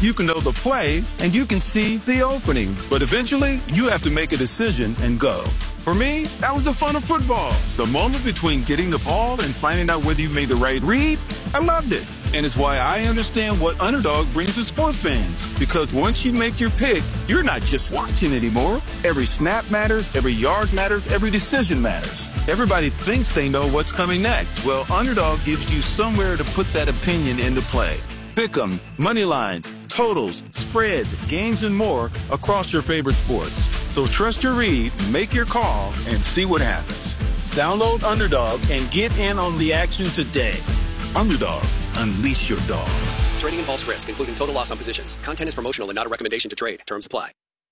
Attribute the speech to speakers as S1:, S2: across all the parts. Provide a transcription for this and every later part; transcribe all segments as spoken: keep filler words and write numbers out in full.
S1: You can know the play, and you can see the opening. But eventually, you have to make a decision and go. For me, that was the fun of football. The moment between getting the ball and finding out whether you made the right read, I loved it. And it's why I understand what Underdog brings to sports fans. Because once you make your pick, you're not just watching anymore. Every snap matters, every yard matters, every decision matters. Everybody thinks they know what's coming next. Well, Underdog gives you somewhere to put that opinion into play. Pick 'em, money lines, totals, spreads, games, and more across your favorite sports. So trust your read, make your call, and see what happens. Download Underdog and get in on the action today. Underdog. Unleash your dog.
S2: Trading involves risk, including total loss on positions. Content is promotional and not a recommendation to trade. Terms apply.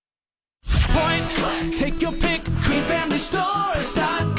S3: Point, take your pick, green family stores dot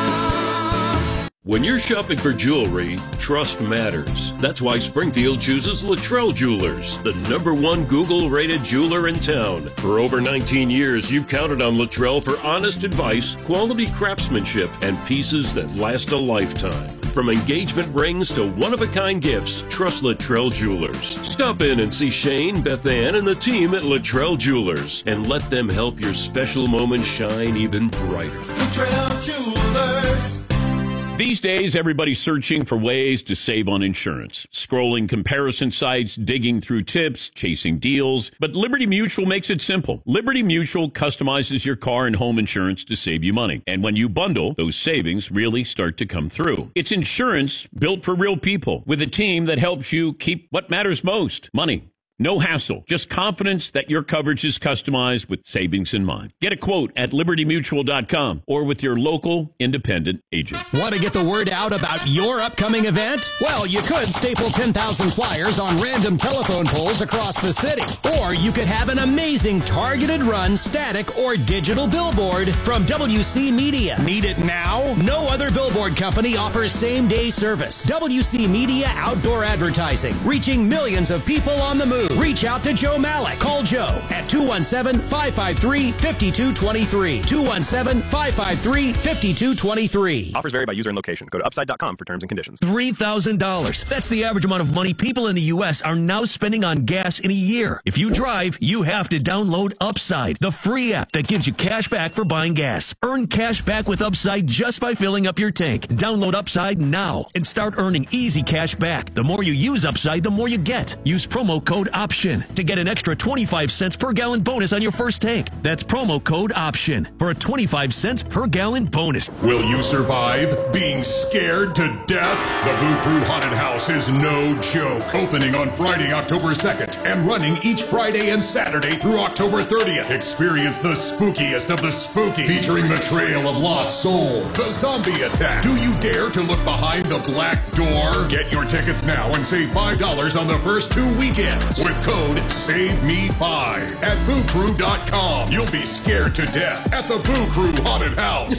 S3: com.
S4: When you're shopping for jewelry, trust matters. That's why Springfield chooses Luttrell Jewelers, the number one Google-rated jeweler in town. For over nineteen years, you've counted on Luttrell for honest advice, quality craftsmanship, and pieces that last a lifetime. From engagement rings to one-of-a-kind gifts, trust Luttrell Jewelers. Stop in and see Shane, Beth Ann, and the team at Luttrell Jewelers, and let them help your special moments shine even brighter.
S3: Luttrell Jewelers.
S5: These days, everybody's searching for ways to save on insurance. Scrolling comparison sites, digging through tips, chasing deals. But Liberty Mutual makes it simple. Liberty Mutual customizes your car and home insurance to save you money. And when you bundle, those savings really start to come through. It's insurance built for real people with a team that helps you keep what matters most, money. No hassle, just confidence that your coverage is customized with savings in mind. Get a quote at liberty mutual dot com or with your local independent agent.
S6: Want to get the word out about your upcoming event? Well, you could staple ten thousand flyers on random telephone poles across the city. Or you could have an amazing targeted run, static, or digital billboard from W C Media. Need it now? No other billboard company offers same-day service. W C Media Outdoor Advertising, reaching millions of people on the move. Reach out to Joe Malik. Call Joe at two one seven, five five three, five two two three. two one seven, five five three, five two two three.
S7: Offers vary by user and location. Go to upside dot com for terms and conditions.
S8: three thousand dollars. That's the average amount of money people in the U S are now spending on gas in a year. If you drive, you have to download Upside, the free app that gives you cash back for buying gas. Earn cash back with Upside just by filling up your tank. Download Upside now and start earning easy cash back. The more you use Upside, the more you get. Use promo code OPTION to get an extra twenty-five cents per gallon bonus on your first tank. That's promo code OPTION for a twenty-five cents per gallon bonus.
S9: Will you survive being scared to death? The Boo Crew Haunted House is no joke. Opening on Friday, October second, and running each Friday and Saturday through October thirtieth. Experience the spookiest of the spooky, featuring the Trail of Lost Souls, the Zombie Attack. Do you dare to look behind the black door? Get your tickets now and save five dollars on the first two weekends with code save me five at boo crew dot com. You'll be scared to death at the Boo Crew Haunted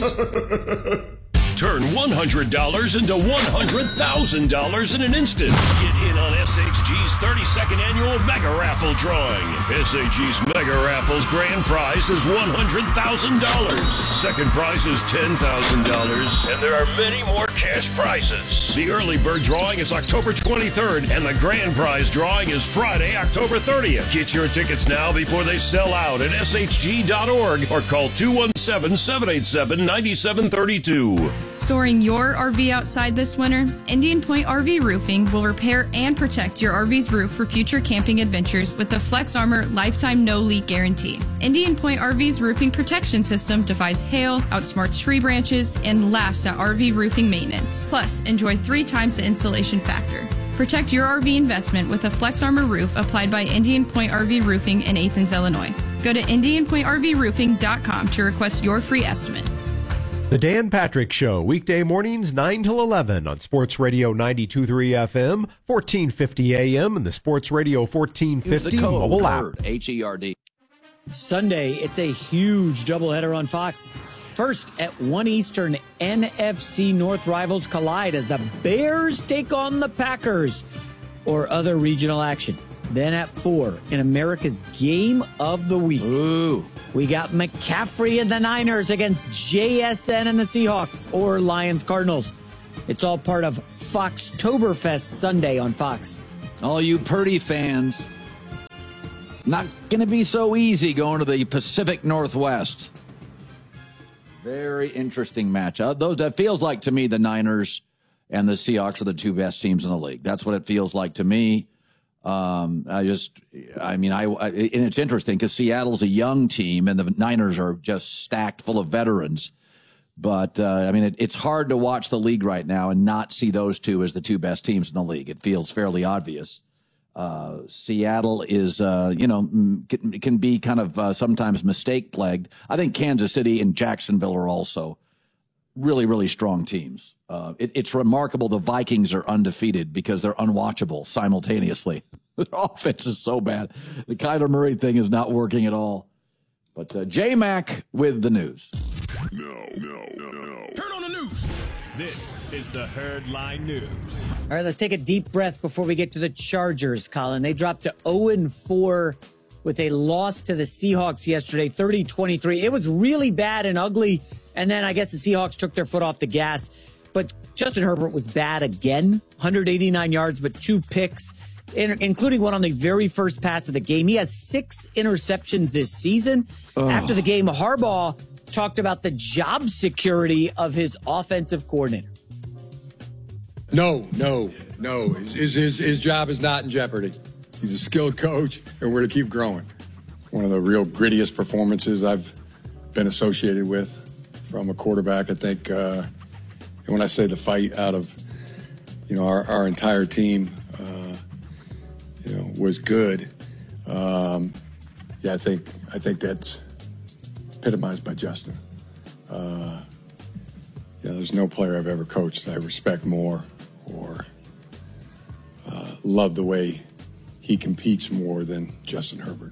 S9: House.
S4: Turn one hundred dollars into one hundred thousand dollars in an instant. Get in on S H G's thirty-second annual Mega Raffle drawing. S H G's Mega Raffle's grand prize is one hundred thousand dollars. Second prize is ten thousand dollars. And there are many more cash prizes. The early bird drawing is October twenty-third, and the grand prize drawing is Friday, October thirtieth. Get your tickets now before they sell out at S H G dot org or call two one seven, seven eight seven, nine seven three two.
S10: Storing your R V outside this winter? Indian Point R V Roofing will repair and protect your R V's roof for future camping adventures with the Flex Armor Lifetime No Leak Guarantee. Indian Point R V's roofing protection system defies hail, outsmarts tree branches, and laughs at R V roofing maintenance. Plus, enjoy three times the insulation factor. Protect your R V investment with a Flex Armor roof applied by Indian Point R V Roofing in Athens, Illinois. Go to indian point r v roofing dot com to request your free estimate.
S11: The Dan Patrick Show, weekday mornings nine till eleven on Sports Radio ninety-two point three F M, fourteen fifty A M, and the Sports Radio fourteen fifty mobile app.
S12: H E R D.
S13: Sunday, it's a huge doubleheader on Fox. First, at one Eastern, N F C North rivals collide as the Bears take on the Packers, or other regional action. Then at four, in America's Game of the Week, Ooh. we got McCaffrey and the Niners against J S N and the Seahawks, or Lions Cardinals. It's all part of Foxtoberfest Sunday on Fox.
S12: All you Purdy fans. Not going to be so easy going to the Pacific Northwest. Very interesting matchup. Those that feels like to me the Niners and the Seahawks are the two best teams in the league. That's what it feels like to me. Um, I just, I mean, I, I and it's interesting because Seattle's a young team and the Niners are just stacked full of veterans. But, uh, I mean, it, it's hard to watch the league right now and not see those two as the two best teams in the league. It feels fairly obvious. Uh, Seattle is, uh, you know, can, can be kind of uh, sometimes mistake-plagued. I think Kansas City and Jacksonville are also really, really strong teams. Uh, it, it's remarkable the Vikings are undefeated because they're unwatchable simultaneously. Their offense is so bad. The Kyler Murray thing is not working at all. But uh, J-Mac with the news.
S14: No, no, no, no. Turn on the news. This is the Herdline News.
S13: All right, let's take a deep breath before we get to the Chargers, Colin. They dropped to oh and four with a loss to the Seahawks yesterday, thirty twenty-three. It was really bad and ugly, and then I guess the Seahawks took their foot off the gas. But Justin Herbert was bad again, one hundred eighty-nine yards, but two picks, including one on the very first pass of the game. He has six interceptions this season. Ugh. After the game, Harbaugh talked about the job security of his offensive coordinator.
S15: No, no, no. His, his, his job is not in jeopardy. He's a skilled coach, and we're to keep growing. One of the real grittiest performances I've been associated with from a quarterback. I think, uh, and when I say the fight out of, you know, our, our entire team, uh, you know, was good. Um, yeah, I think I think that's epitomized by Justin. Uh, yeah, there's no player I've ever coached that I respect more or uh, love the way he competes more than Justin Herbert.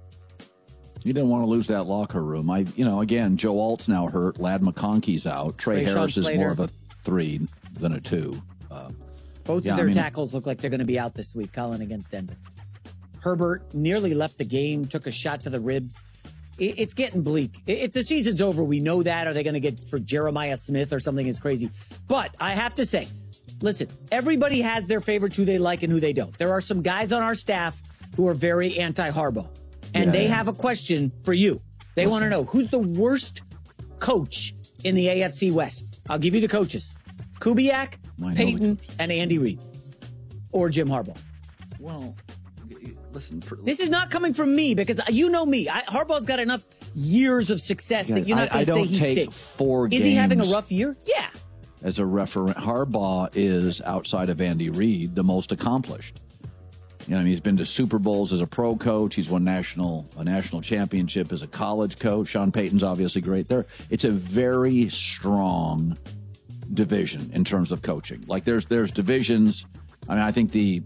S12: You didn't want to lose that locker room. I, you know, again, Joe Alt's now hurt. Lad McConkey's out. Trey, Trey Harris is Slater. More of a three than a two. Uh,
S13: Both
S12: yeah,
S13: of their
S12: I mean,
S13: tackles look like they're going to be out this week, Colin, against Denver. Herbert nearly left the game, took a shot to the ribs. It, it's getting bleak. If the season's over, we know that. Are they going to get for Jeremiah Smith or something as crazy? But I have to say, listen, everybody has their favorites, who they like and who they don't. There are some guys on our staff who are very anti-Harbaugh. And yeah. they have a question for you. They want to know, who's the worst coach in the A F C West? I'll give you the coaches. Kubiak, Peyton, and Andy Reid. Or Jim Harbaugh.
S12: Well, listen. For,
S13: this is not coming from me because you know me. I, Harbaugh's got enough years of success that you're not going to say he stinks.
S12: Four
S13: is
S12: games
S13: he having a rough year? Yeah.
S12: As a referent, Harbaugh is, outside of Andy Reid, the most accomplished. You know, he's been to Super Bowls as a pro coach. He's won national a national championship as a college coach. Sean Payton's obviously great there. It's a very strong division in terms of coaching. Like there's there's divisions. I mean, I think the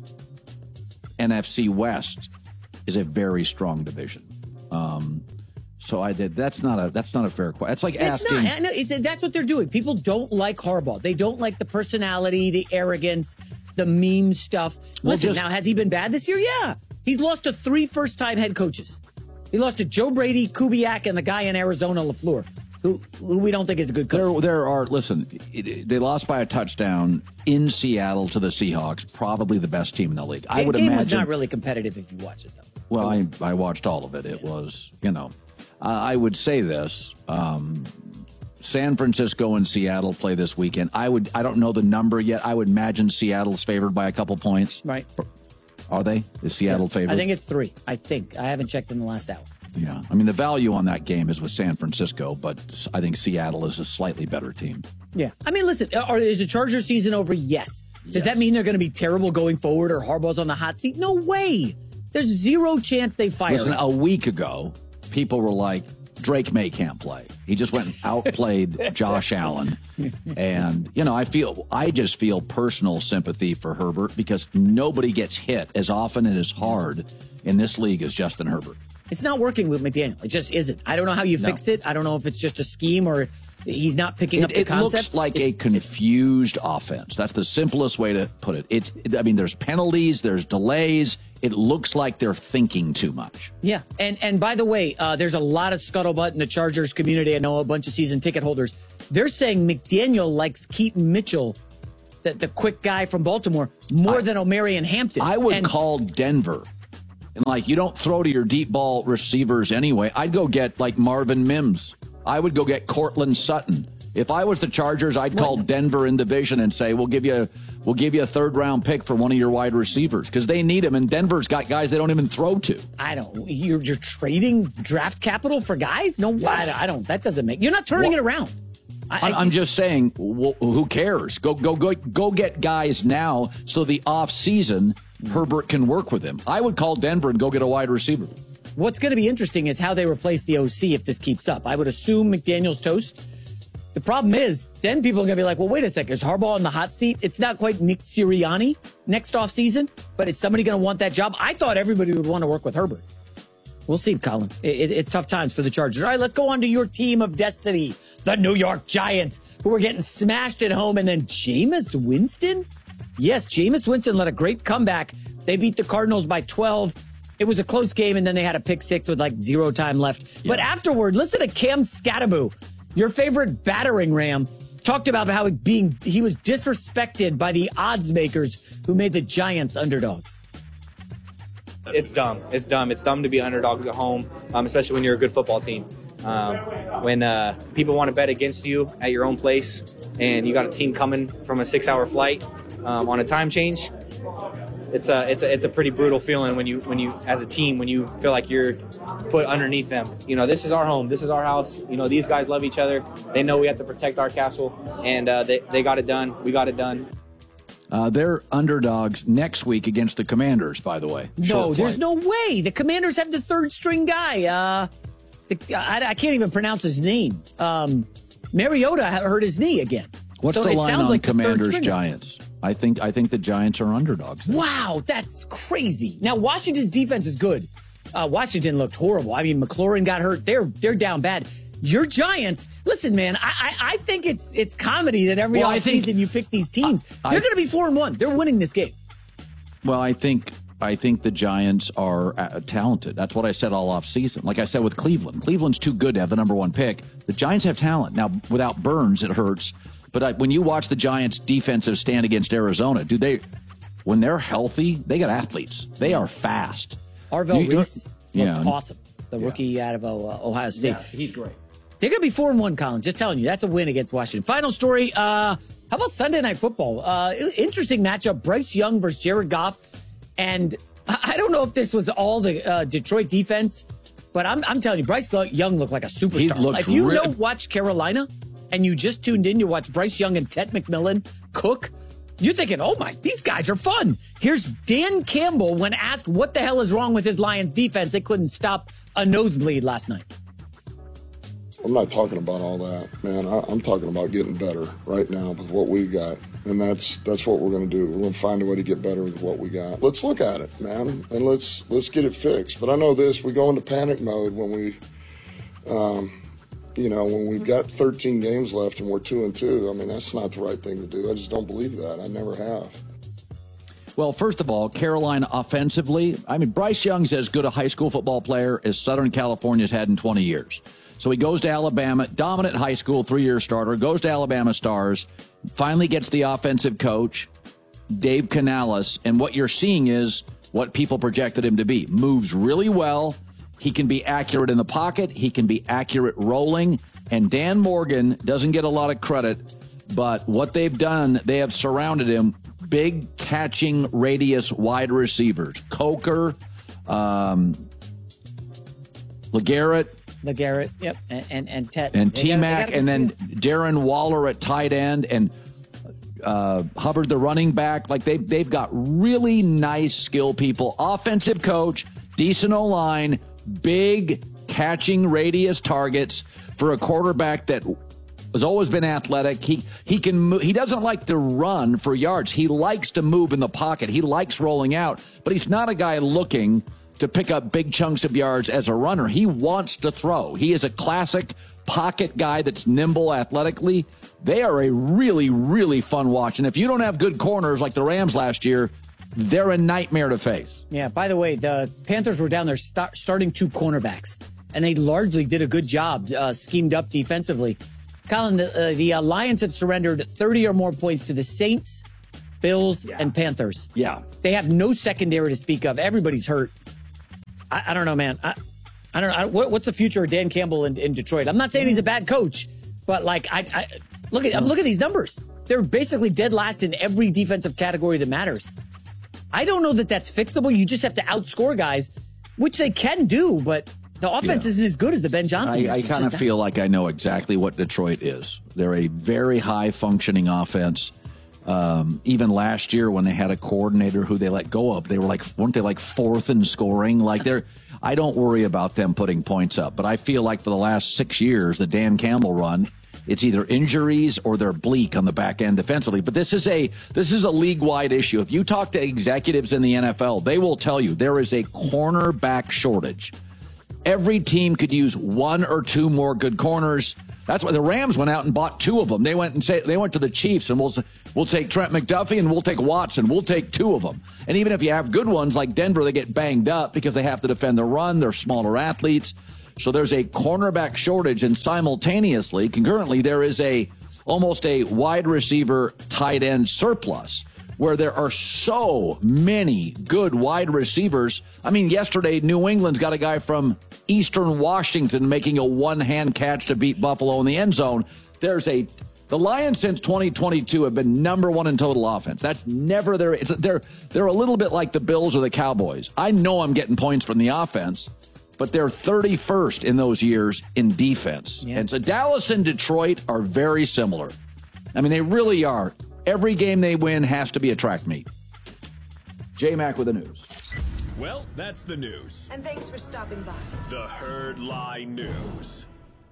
S12: N F C West is a very strong division. Um, so I did. That's not a that's not a fair question. It's like
S13: it's
S12: asking.
S13: Not. No, it's, that's what they're doing. People don't like Harbaugh. They don't like the personality, the arrogance, the meme stuff.
S12: Well,
S13: Listen,
S12: just,
S13: now, has he been bad this year? Yeah. He's lost to three first-time head coaches. He lost to Joe Brady, Kubiak, and the guy in Arizona, LaFleur, who, who we don't think is a good coach.
S12: There, there are, listen, it, they lost by a touchdown in Seattle to the Seahawks, probably the best team in the league. I
S13: the
S12: would
S13: game
S12: imagine.
S13: was not really competitive if you watch it, though.
S12: Well, I, I watched all of it. It was, you know, uh, I would say this. Um, San Francisco and Seattle play this weekend. I would. I don't know the number yet. I would imagine Seattle's favored by a couple points.
S13: Right.
S12: Are they? Is Seattle
S13: yeah.
S12: favored?
S13: I think it's three. I think. I haven't checked in the last hour.
S12: Yeah. I mean, the value on that game is with San Francisco, but I think Seattle is a slightly better team.
S13: Yeah. I mean, listen, are, is the Charger season over? Yes. Does yes. that mean they're going to be terrible going forward or Harbaugh's on the hot seat? No way. There's zero chance they fire
S12: Listen,
S13: him.
S12: A week ago, people were like, Drake May can't play. He just went and outplayed Josh Allen. And, you know, I feel, I just feel personal sympathy for Herbert because nobody gets hit as often and as hard in this league as Justin Herbert.
S13: It's not working with McDaniel. It just isn't. I don't know how you
S12: no.
S13: fix it. I don't know if it's just a scheme or he's not picking
S12: it,
S13: up the
S12: it
S13: concept.
S12: It looks like it's, a confused offense. That's the simplest way to put it. It's, I mean, there's penalties, there's delays. It looks like they're thinking too much.
S13: Yeah. And and by the way, uh, there's a lot of scuttlebutt in the Chargers community. I know a bunch of season ticket holders. They're saying McDaniel likes Keaton Mitchell, the, the quick guy from Baltimore, more I, than Omarion Hampton.
S12: I would
S13: and,
S12: call Denver And, like, you don't throw to your deep ball receivers anyway. I'd go get, like, Marvin Mims. I would go get Cortland Sutton. If I was the Chargers, I'd call Denver in division and say, we'll give you we'll give you a third-round pick for one of your wide receivers because they need him, and Denver's got guys they don't even throw to.
S13: I don't. You're, you're trading draft capital for guys? No, yes. I, I don't. That doesn't make. You're not turning well, it around. I,
S12: I'm just saying, well, who cares? Go go go go get guys now so the off season Herbert can work with him. I would call Denver and go get a wide receiver.
S13: What's going to be interesting is how they replace the O C if this keeps up. I would assume McDaniel's toast. The problem is, then people are going to be like, well, wait a second. Is Harbaugh in the hot seat? It's not quite Nick Sirianni next offseason, but is somebody going to want that job? I thought everybody would want to work with Herbert. We'll see, Colin. It, it, it's tough times for the Chargers. All right, let's go on to your team of destiny, the New York Giants, who are getting smashed at home. And then Jameis Winston? Yes, Jameis Winston led a great comeback. They beat the Cardinals by twelve. It was a close game, and then they had a pick six with like zero time left. Yeah. But afterward, listen to Cam Scattaboo, your favorite battering ram, talked about how being he was disrespected by the odds makers who made the Giants underdogs.
S16: It's dumb. It's dumb. It's dumb to be underdogs at home, um, especially when you're a good football team. Um, when uh, people want to bet against you at your own place and you got a team coming from a six-hour flight um, on a time change, it's a it's a it's a pretty brutal feeling when you when you as a team when you feel like you're put underneath them. You know, this is our home. This is our house. You know, these guys love each other. They know we have to protect our castle, and uh, they they got it done. We got it done.
S12: Uh, they're underdogs next week against the Commanders, by the way.
S13: No, there's no way. The Commanders have the third string guy. Uh, the, I, I can't even pronounce his name. Um, Mariota hurt his knee again.
S12: What's
S13: so
S12: the
S13: it
S12: line
S13: sounds
S12: on
S13: like
S12: Commanders Giants? I think I think the Giants are underdogs. There.
S13: Wow, that's crazy. Now Washington's defense is good. Uh, Washington looked horrible. I mean, McLaurin got hurt. They're they're down bad. Your Giants, listen, man, I I, I think it's it's comedy that every
S12: well,
S13: offseason you pick these teams. I, They're going to be four and one. They're winning this game.
S12: Well, I think I think the Giants are uh, talented. That's what I said all off season. Like I said with Cleveland, Cleveland's too good to have the number one pick. The Giants have talent now. Without Burns, it hurts. But I, when you watch the Giants' defensive stand against Arizona, do they? When they're healthy, they got athletes. They are fast.
S13: Arvell Reese looked
S12: yeah.
S13: awesome. The yeah. rookie out of uh, Ohio State.
S12: Yeah, he's great.
S13: They're going to be four and one, Colin. Just telling you, that's a win against Washington. Final story. Uh, how about Sunday Night Football? Uh, interesting matchup. Bryce Young versus Jared Goff. And I don't know if this was all the uh, Detroit defense, but I'm, I'm telling you, Bryce Young looked like a superstar. If you know, watch Carolina and you just tuned in, you watch Bryce Young and Ted McMillan cook, you're thinking, oh my, these guys are fun. Here's Dan Campbell when asked what the hell is wrong with his Lions defense. They couldn't stop a nosebleed last night.
S17: I'm not talking about all that, man. I, I'm talking about getting better right now with what we've got. And that's that's what we're going to do. We're going to find a way to get better with what we got. Let's look at it, man, and let's let's get it fixed. But I know this, we go into panic mode when we, um, you know, when we've got thirteen games left and we're two and two. I mean, that's not the right thing to do. I just don't believe that. I never have.
S12: Well, first of all, Carolina offensively, I mean, Bryce Young's as good a high school football player as Southern California's had in twenty years. So he goes to Alabama, dominant high school, three-year starter, goes to Alabama Stars, finally gets the offensive coach, Dave Canales, and what you're seeing is what people projected him to be. Moves really well. He can be accurate in the pocket. He can be accurate rolling. And Dan Morgan doesn't get a lot of credit, but what they've done, they have surrounded him big catching radius wide receivers. Coker, um, LeGarrette,
S13: LeGarrette, yep, and and, and Tet.
S12: And T-Mac, and then Darren Waller at tight end, and uh, Hubbard the running back. Like, they've, they've got really nice skill people. Offensive coach, decent O-line, big catching radius targets for a quarterback that has always been athletic. He he can move. He doesn't like to run for yards. He likes to move in the pocket. He likes rolling out, but he's not a guy looking to pick up big chunks of yards as a runner. He wants to throw. He is a classic pocket guy that's nimble athletically. They are a really, really fun watch. And if you don't have good corners like the Rams last year, they're a nightmare to face.
S13: Yeah, by the way, the Panthers were down there start, starting two cornerbacks, and they largely did a good job uh, schemed up defensively. Colin, the, uh, the uh, Lions have surrendered thirty or more points to the Saints, Bills, yeah. and Panthers.
S12: Yeah.
S13: They have no secondary to speak of. Everybody's hurt. I, I don't know, man. I, I don't know. I, what, what's the future of Dan Campbell in, in Detroit? I'm not saying he's a bad coach, but like, I, I look at look at these numbers. They're basically dead last in every defensive category that matters. I don't know that that's fixable. You just have to outscore guys, which they can do, but the offense yeah. isn't as good as the Ben Johnson.
S12: I, I kind of feel like I know exactly what Detroit is. They're a very high-functioning offense. Um, even last year when they had a coordinator who they let go of, they were like, weren't they like fourth in scoring? Like they're, I don't worry about them putting points up, but I feel like for the last six years, the Dan Campbell run, it's either injuries or they're bleak on the back end defensively. But this is a this is a league-wide issue. If you talk to executives in the N F L, they will tell you there is a cornerback shortage. Every team could use one or two more good corners. That's why the Rams went out and bought two of them. They went and say they went to the Chiefs and we'll we'll take Trent McDuffie and we'll take Watson. We'll take two of them. And even if you have good ones like Denver, they get banged up because they have to defend the run. They're smaller athletes. So there's a cornerback shortage, and simultaneously, concurrently, there is a almost a wide receiver tight end surplus where there are so many good wide receivers. I mean, yesterday, New England's got a guy from Eastern Washington making a one-hand catch to beat Buffalo in the end zone. There's a the Lions since twenty twenty-two have been number one in total offense. That's never their. It's, they're they're a little bit like the Bills or the Cowboys. I know I'm getting points from the offense, but they're thirty-first in those years in defense. Yeah. And so Dallas and Detroit are very similar. I mean, they really are. Every game they win has to be a track meet. J-Mac with the news.
S14: Well, that's the news.
S18: And thanks for stopping by.
S14: The Herd Lie News.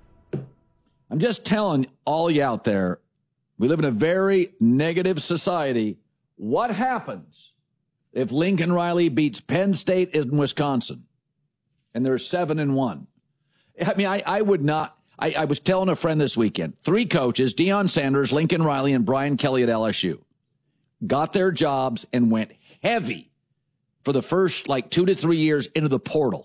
S12: I'm just telling all you out there, we live in a very negative society. What happens if Lincoln Riley beats Penn State in Wisconsin? And they're seven and one. I mean, I, I would not. I, I was telling a friend this weekend, three coaches, Deion Sanders, Lincoln Riley, and Brian Kelly at L S U, got their jobs and went heavy for the first like two to three years into the portal.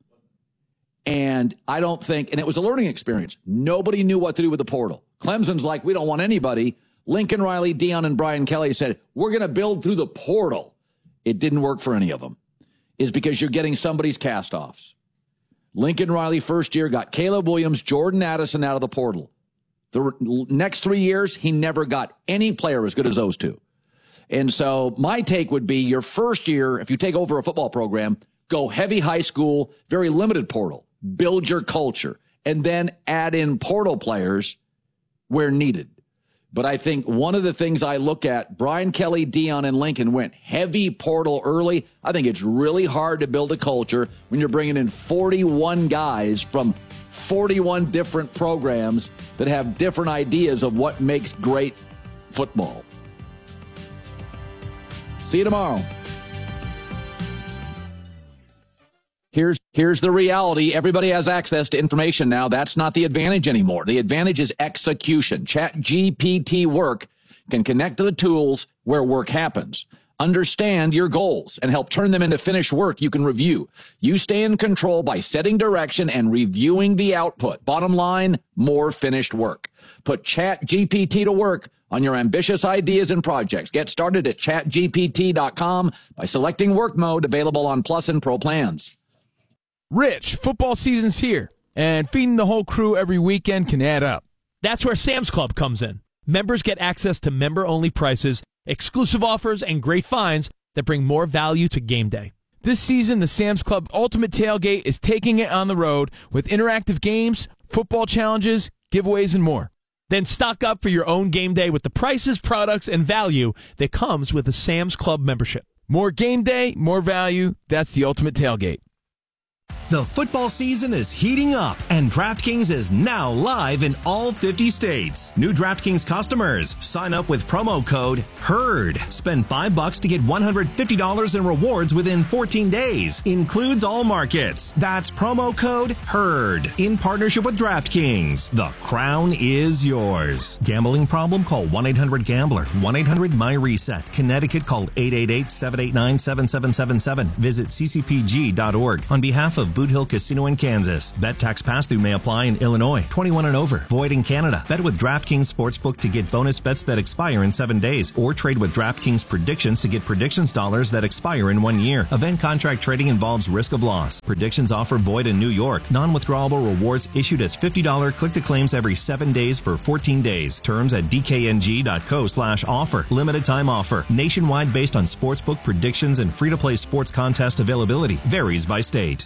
S12: And I don't think, and it was a learning experience. Nobody knew what to do with the portal. Clemson's like, we don't want anybody. Lincoln Riley, Deion, and Brian Kelly said, we're going to build through the portal. It didn't work for any of them. Is because you're getting somebody's cast-offs. Lincoln Riley first year got Caleb Williams, Jordan Addison out of the portal. The next three years, he never got any player as good as those two. And so my take would be your first year, if you take over a football program, go heavy high school, very limited portal, build your culture, and then add in portal players where needed. But I think one of the things I look at, Brian Kelly, Deion, and Lincoln went heavy portal early. I think it's really hard to build a culture when you're bringing in forty-one guys from forty-one different programs that have different ideas of what makes great football. See you tomorrow. Here's here's the reality. Everybody has access to information now. That's not the advantage anymore. The advantage is execution. ChatGPT Work can connect to the tools where work happens. Understand your goals and help turn them into finished work you can review. You stay in control by setting direction and reviewing the output. Bottom line, more finished work. Put ChatGPT to work on your ambitious ideas and projects. Get started at chat G P T dot com by selecting work mode, available on Plus and Pro plans.
S19: Rich, football season's here, and feeding the whole crew every weekend can add up.
S20: That's where Sam's Club comes in. Members get access to member-only prices, exclusive offers, and great finds that bring more value to game day.
S19: This season, the Sam's Club Ultimate Tailgate is taking it on the road with interactive games, football challenges, giveaways, and more.
S20: Then stock up for your own game day with the prices, products, and value that comes with a Sam's Club membership.
S19: More game day, more value. That's the Ultimate Tailgate.
S6: The football season is heating up, and DraftKings is now live in all fifty states. New DraftKings customers, sign up with promo code HERD. Spend five bucks to get one hundred fifty dollars in rewards within fourteen days. Includes all markets. That's promo code HERD. In partnership with DraftKings. The crown is yours. Gambling problem? Call one eight hundred gambler. one eight hundred my reset. Connecticut, call eight eight eight, seven eight nine, seven seven seven seven. Visit c c p g dot org. On behalf of
S18: Boot Hill Casino in Kansas. Bet tax pass-through may apply in Illinois. twenty-one and over. Void in Canada. Bet with DraftKings Sportsbook to get bonus bets that expire in seven days. Or trade with DraftKings Predictions to get predictions dollars that expire in one year. Event contract trading involves risk of loss. Predictions offer void in New York. Non-withdrawable rewards issued as fifty dollars click-to-claims every seven days for fourteen days. Terms at dkng.co slash offer. Limited time offer. Nationwide based on sportsbook predictions and free-to-play sports contest availability. Varies by state.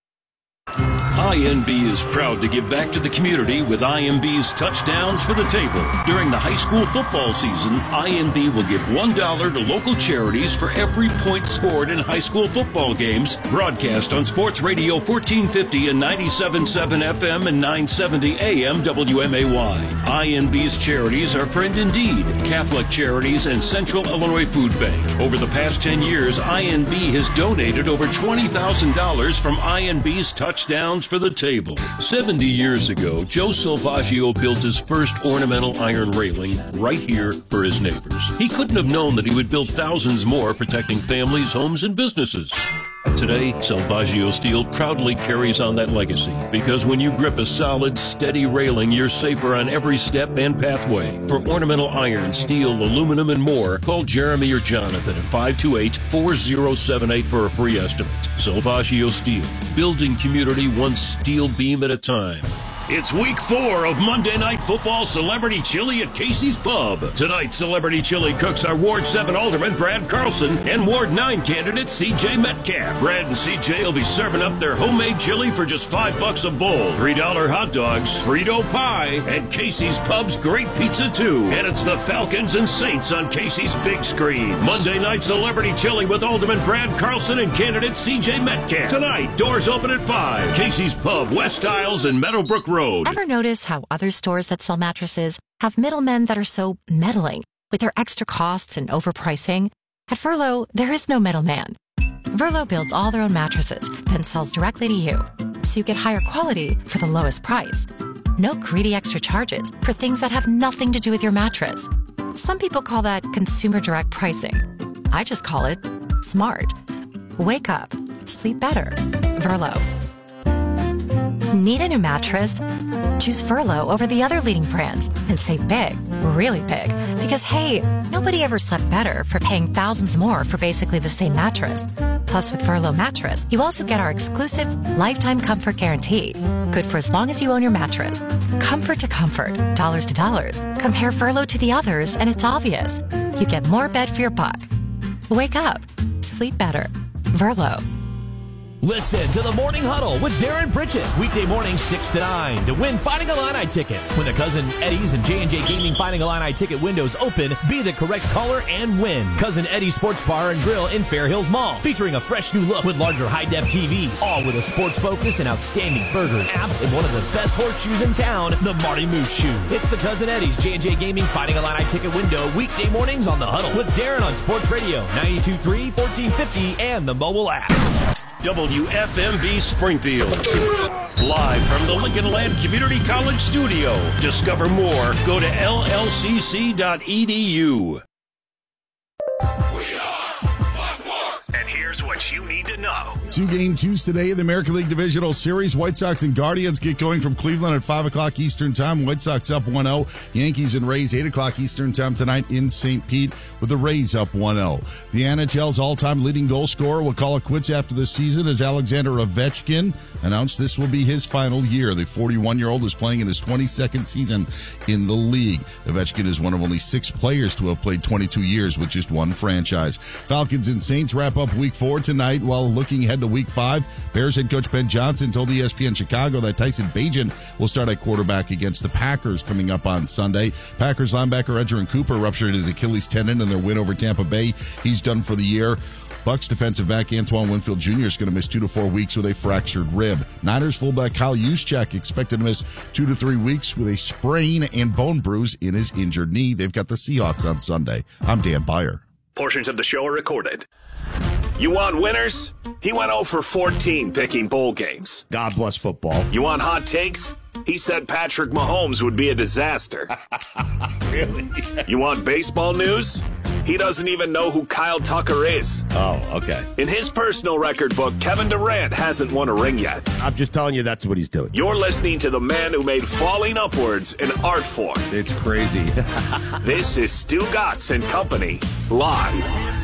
S5: I N B is proud to give back to the community with I M B's Touchdowns for the Table. During the high school football season, I N B will give one dollar to local charities for every point scored in high school football games. Broadcast on Sports Radio fourteen fifty and ninety-seven point seven F M and nine seventy A M W M A Y. I N B's charities are Friend Indeed, Catholic Charities, and Central Illinois Food Bank. Over the past ten years, I N B has donated over twenty thousand dollars from I N B's Touchdowns for the Table. seventy years ago, Joe Salvaggio built his first ornamental iron railing right here for his neighbors. He couldn't have known that he would build thousands more protecting families, homes, and businesses. Today, Salvaggio Steel proudly carries on that legacy because when you grip a solid, steady railing, you're safer on every step and pathway. For ornamental iron, steel, aluminum, and more, call Jeremy or Jonathan at five two eight, four zero seven eight for a free estimate. Salvaggio Steel, building community one steel beam at a time. It's week four of Monday Night Football Celebrity Chili at Casey's Pub. Tonight, Celebrity Chili cooks are Ward seven Alderman Brad Carlson and Ward nine candidate C J Metcalf. Brad and C J will be serving up their homemade chili for just five bucks a bowl. three dollar hot dogs, Frito pie, and Casey's Pub's great pizza too. And it's the Falcons and Saints on Casey's big screen. Monday Night Celebrity Chili with Alderman Brad Carlson and candidate C J Metcalf. Tonight, doors open at five. Casey's Pub, West Isles and Meadowbrook Road.
S21: Ever notice how other stores that sell mattresses have middlemen that are so meddling with their extra costs and overpricing? At Verlo, there is no middleman. Verlo builds all their own mattresses, then sells directly to you, so you get higher quality for the lowest price. No greedy extra charges for things that have nothing to do with your mattress. Some people call that consumer direct pricing. I just call it smart. Wake up. Sleep better. Verlo. Need a new mattress? Choose Verlo over the other leading brands and save big, really big. Because hey, nobody ever slept better for paying thousands more for basically the same mattress. Plus, with Verlo mattress, you also get our exclusive lifetime comfort guarantee. Good for as long as you own your mattress. Comfort to comfort, dollars to dollars. Compare Verlo to the others, and it's obvious. You get more bed for your buck. Wake up. Sleep better. Verlo.
S20: Listen to the Morning Huddle with Darren Pritchett. Weekday mornings six to nine to win Fighting Illini tickets. When the Cousin Eddie's and J and J Gaming Fighting Illini ticket windows open, be the correct caller and win. Cousin Eddie's Sports Bar and Grill in Fair Hills Mall. Featuring a fresh new look with larger high-def T Vs. All with a sports focus and outstanding burgers, apps, and one of the best horseshoes in town, the Marty Moose Shoe. It's the Cousin Eddie's J and J Gaming Fighting Illini ticket window weekday mornings on the Huddle with Darren on Sports Radio ninety-two point three, fourteen fifty, and the mobile app.
S5: W F M B Springfield. Live from the Lincoln Land Community College studio. Discover more. Go to L L C C dot E D U.
S14: And here's what you need to know.
S22: Two game twos today in the American League Divisional Series. White Sox and Guardians get going from Cleveland at five o'clock Eastern Time. White Sox up one oh. Yankees and Rays eight o'clock Eastern Time tonight in Saint Pete with the Rays up one oh. The N H L's all-time leading goal scorer will call it quits after the season as Alexander Ovechkin announced this will be his final year. The forty-one-year-old is playing in his twenty-second season in the league. Ovechkin is one of only six players to have played twenty-two years with just one franchise. Falcons and Saints wrap up week four tonight while looking ahead to week five. Bears head coach Ben Johnson told E S P N Chicago that Tyson Bagent will start at quarterback against the Packers coming up on Sunday. Packers linebacker Edgerrin Cooper ruptured his Achilles tendon in their win over Tampa Bay. He's done for the year. Bucs defensive back Antoine Winfield Junior is going to miss two to four weeks with a fractured rib. Niners fullback Kyle Juszczyk expected to miss two to three weeks with a sprain and bone bruise in his injured knee. They've got the Seahawks on Sunday. I'm Dan Beyer.
S14: Portions of the show are recorded. You want winners? He went oh for fourteen picking bowl games.
S22: God bless football.
S14: You want hot takes?
S1: He said Patrick Mahomes would be a disaster.
S5: Really?
S1: You want baseball news? He doesn't even know who Kyle Tucker is.
S5: Oh, okay.
S1: In his personal record book, Kevin Durant hasn't won a ring yet.
S2: I'm just telling you that's what he's doing.
S1: You're listening to the man who made falling upwards an art form.
S2: It's crazy.
S1: This is Stu Gatz and Company, live.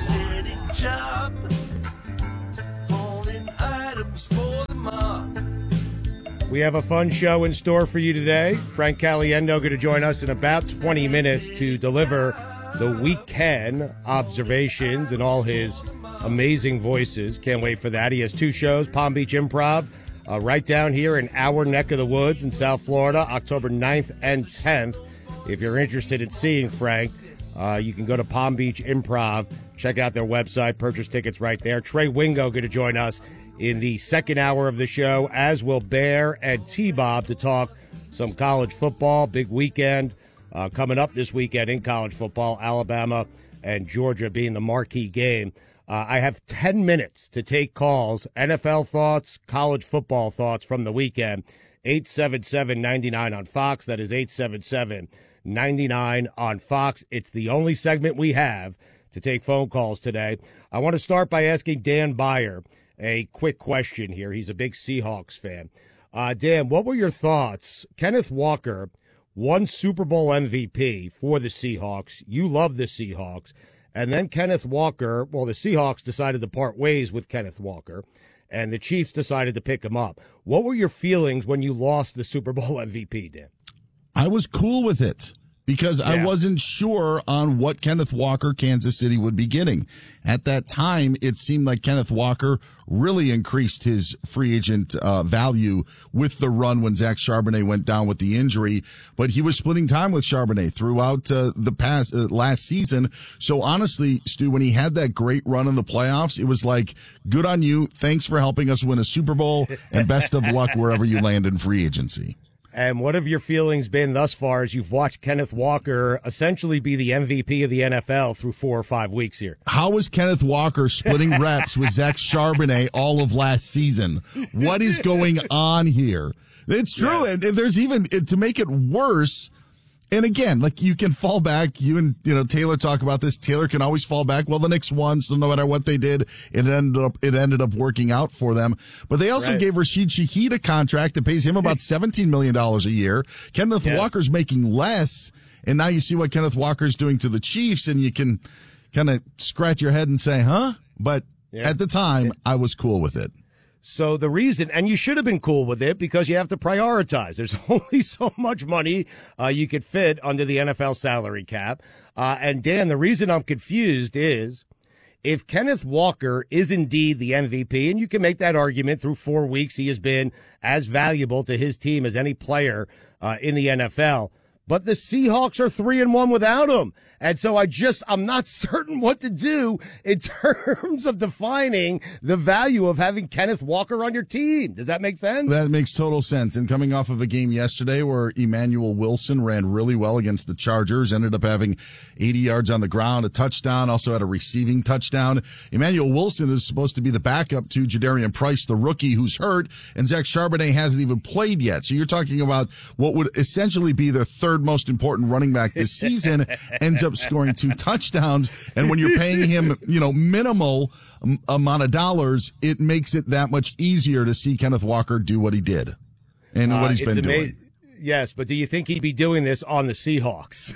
S2: We have a fun show in store for you today. Frank Caliendo going to join us in about twenty minutes to deliver the weekend observations and all his amazing voices. Can't wait for that. He has two shows, Palm Beach Improv, uh, right down here in our neck of the woods in South Florida, October ninth and tenth. If you're interested in seeing Frank, uh, you can go to Palm Beach Improv, check out their website, purchase tickets right there. Trey Wingo going to join us in the second hour of the show, as will Bear and T-Bob, to talk some college football. Big weekend uh, coming up this weekend in college football, Alabama and Georgia being the marquee game. Uh, I have ten minutes to take calls, N F L thoughts, college football thoughts from the weekend. eight seven seven, nine nine on Fox. That is eight seven seven, nine nine on Fox. It's the only segment we have to take phone calls today. I want to start by asking Dan Beyer a quick question here. He's a big Seahawks fan. Uh, Dan, what were your thoughts? Kenneth Walker won Super Bowl M V P for the Seahawks. You love the Seahawks. And then Kenneth Walker, well, the Seahawks decided to part ways with Kenneth Walker, and the Chiefs decided to pick him up. What were your feelings when you lost the Super Bowl M V P, Dan?
S22: I was cool with it, because yeah. I wasn't sure on what Kenneth Walker Kansas City would be getting. At that time, it seemed like Kenneth Walker really increased his free agent uh, value with the run when Zach Charbonnet went down with the injury. But he was splitting time with Charbonnet throughout uh, the past uh, last season. So honestly, Stu, when he had that great run in the playoffs, it was like, good on you. Thanks for helping us win a Super Bowl, and best of luck wherever you land in free agency.
S2: And what have your feelings been thus far as you've watched Kenneth Walker essentially be the M V P of the N F L through four or five weeks here?
S22: How is Kenneth Walker splitting reps with Zach Charbonnet all of last season? What is going on here? It's true. Yeah. And there's even, to make it worse, and again, like, you can fall back. You and, you know, Taylor talk about this. Taylor can always fall back. Well, the Knicks won, so no matter what they did, it ended up, it ended up working out for them. But they also right. gave Rashid Shaheed a contract that pays him about seventeen million dollars a year. Kenneth yes. Walker's making less. And now you see what Kenneth Walker's doing to the Chiefs, and you can kind of scratch your head and say, huh? But yeah. at the time, yeah. I was cool with it.
S2: So the reason, and you should have been cool with it, because you have to prioritize. There's only so much money uh, you could fit under the N F L salary cap. Uh, and Dan, the reason I'm confused is, if Kenneth Walker is indeed the M V P, and you can make that argument through four weeks, he has been as valuable to his team as any player uh, in the N F L. But the Seahawks are three and one without him. And so I just, I'm not certain what to do in terms of defining the value of having Kenneth Walker on your team. Does that make sense?
S22: That makes total sense. And coming off of a game yesterday where Emmanuel Wilson ran really well against the Chargers, ended up having eighty yards on the ground, a touchdown, also had a receiving touchdown. Emmanuel Wilson is supposed to be the backup to Jadarian Price, the rookie who's hurt, and Zach Charbonnet hasn't even played yet. So you're talking about what would essentially be their third most important running back this season, ends up scoring two touchdowns. And when you're paying him, you know, minimal amount of dollars, it makes it that much easier to see Kenneth Walker do what he did and uh, what he's been ama- doing.
S2: Yes, but do you think he'd be doing this on the Seahawks?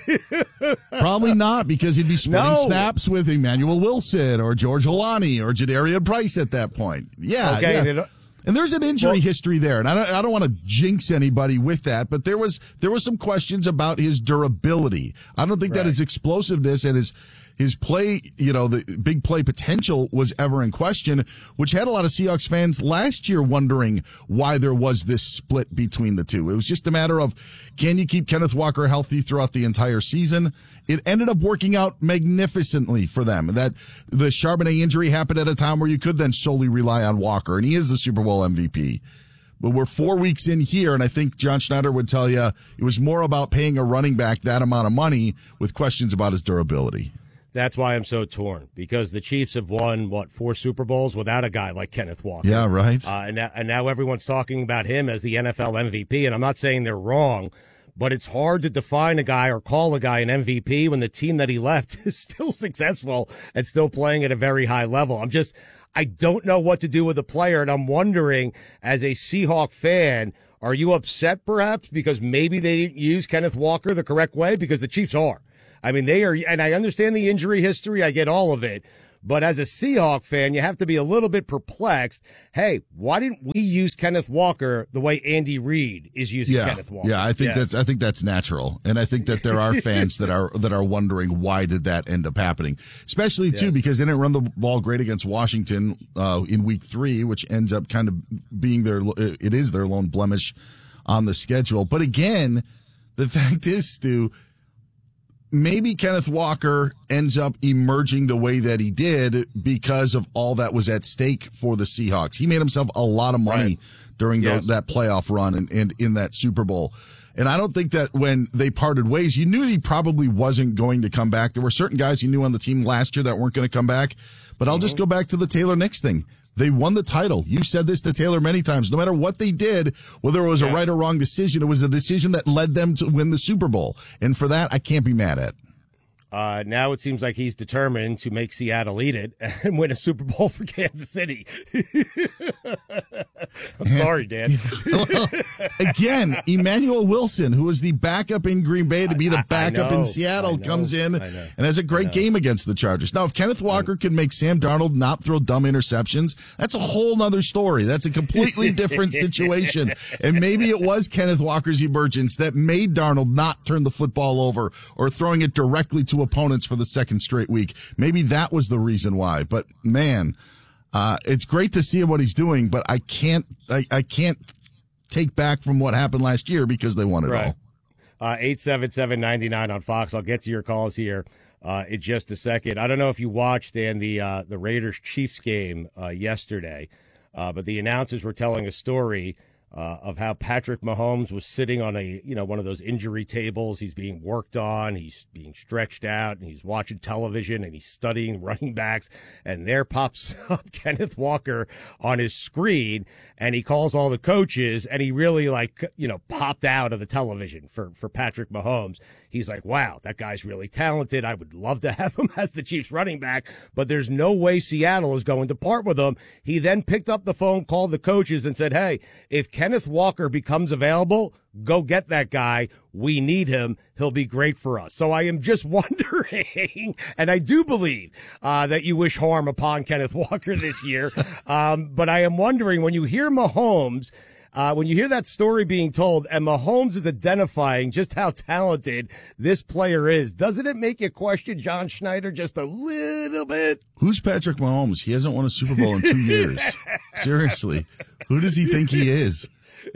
S22: Probably not, because he'd be splitting
S2: no.
S22: snaps with Emmanuel Wilson or George Holani or Jadarian Price at that point. Yeah.
S2: Okay.
S22: Yeah. And there's an injury well, history there, and I don't, I don't want to jinx anybody with that, but there was there was some questions about his durability. I don't think right. that his explosiveness and his his play, you know, the big play potential was ever in question, which had a lot of Seahawks fans last year wondering why there was this split between the two. It was just a matter of, can you keep Kenneth Walker healthy throughout the entire season? It ended up working out magnificently for them. That the Charbonnet injury happened at a time where you could then solely rely on Walker, and he is the Super Bowl M V P. But we're four weeks in here, and I think John Schneider would tell you it was more about paying a running back that amount of money with questions about his durability.
S2: That's why I'm so torn, because the Chiefs have won, what, four Super Bowls without a guy like Kenneth Walker.
S22: Yeah, right.
S2: Uh, and, now, and now everyone's talking about him as the N F L M V P, and I'm not saying they're wrong, but it's hard to define a guy or call a guy an M V P when the team that he left is still successful and still playing at a very high level. I'm just, I don't know what to do with the player, and I'm wondering, as a Seahawk fan, are you upset perhaps because maybe they didn't use Kenneth Walker the correct way? Because the Chiefs are. I mean, they are, and I understand the injury history. I get all of it. But as a Seahawk fan, you have to be a little bit perplexed. Hey, why didn't we use Kenneth Walker the way Andy Reid is using
S22: yeah,
S2: Kenneth Walker?
S22: Yeah, I think
S2: yes.
S22: that's I think that's natural, and I think that there are fans that are that are wondering why did that end up happening, especially too yes. because they didn't run the ball great against Washington uh, in Week Three, which ends up kind of being their it is their lone blemish on the schedule. But again, the fact is, Stu, maybe Kenneth Walker ends up emerging the way that he did because of all that was at stake for the Seahawks. He made himself a lot of money
S2: right.
S22: during
S2: yes.
S22: the, that playoff run and, and in that Super Bowl. And I don't think that when they parted ways, you knew he probably wasn't going to come back. There were certain guys you knew on the team last year that weren't going to come back. But I'll mm-hmm. just go back to the Taylor Nix thing. They won the title. You said this to Taylor many times. No matter what they did, whether it was yes. a right or wrong decision, it was a decision that led them to win the Super Bowl. And for that, I can't be mad at.
S2: Uh, now it seems like he's determined to make Seattle eat it and win a Super Bowl for Kansas City. I'm sorry, Dan.
S22: Well, again, Emmanuel Wilson, who was the backup in Green Bay to be the backup
S2: know,
S22: in Seattle, comes in and has a great game against the Chargers. Now, if Kenneth Walker can make Sam Darnold not throw dumb interceptions, that's a whole nother story. That's a completely different situation. And maybe it was Kenneth Walker's emergence that made Darnold not turn the football over or throwing it directly to opponents for the second straight week. Maybe that was the reason why. But man, uh, it's great to see what he's doing, but I can't, I, I can't take back from what happened last year because they won it
S2: right.
S22: all.
S2: Uh, eight seven seven, nine nine on Fox. I'll get to your calls here uh, in just a second. I don't know if you watched, Dan, the, uh, the Raiders-Chiefs game uh, yesterday, uh, but the announcers were telling a story Uh, of how Patrick Mahomes was sitting on a, you know, one of those injury tables. He's being worked on. He's being stretched out, and he's watching television, and he's studying running backs. And there pops up Kenneth Walker on his screen, and he calls all the coaches, and he really, like, you know, popped out of the television for, for Patrick Mahomes. He's like, wow, that guy's really talented. I would love to have him as the Chiefs running back, but there's no way Seattle is going to part with him. He then picked up the phone, called the coaches, and said, hey, if Kenneth Walker becomes available, go get that guy. We need him. He'll be great for us. So I am just wondering, and I do believe uh, that you wish harm upon Kenneth Walker this year, um, but I am wondering, when you hear Mahomes, Uh, when you hear that story being told and Mahomes is identifying just how talented this player is, doesn't it make you question John Schneider just a little bit?
S22: Who's Patrick Mahomes? He hasn't won a Super Bowl in two years. Seriously. Who does he think he is?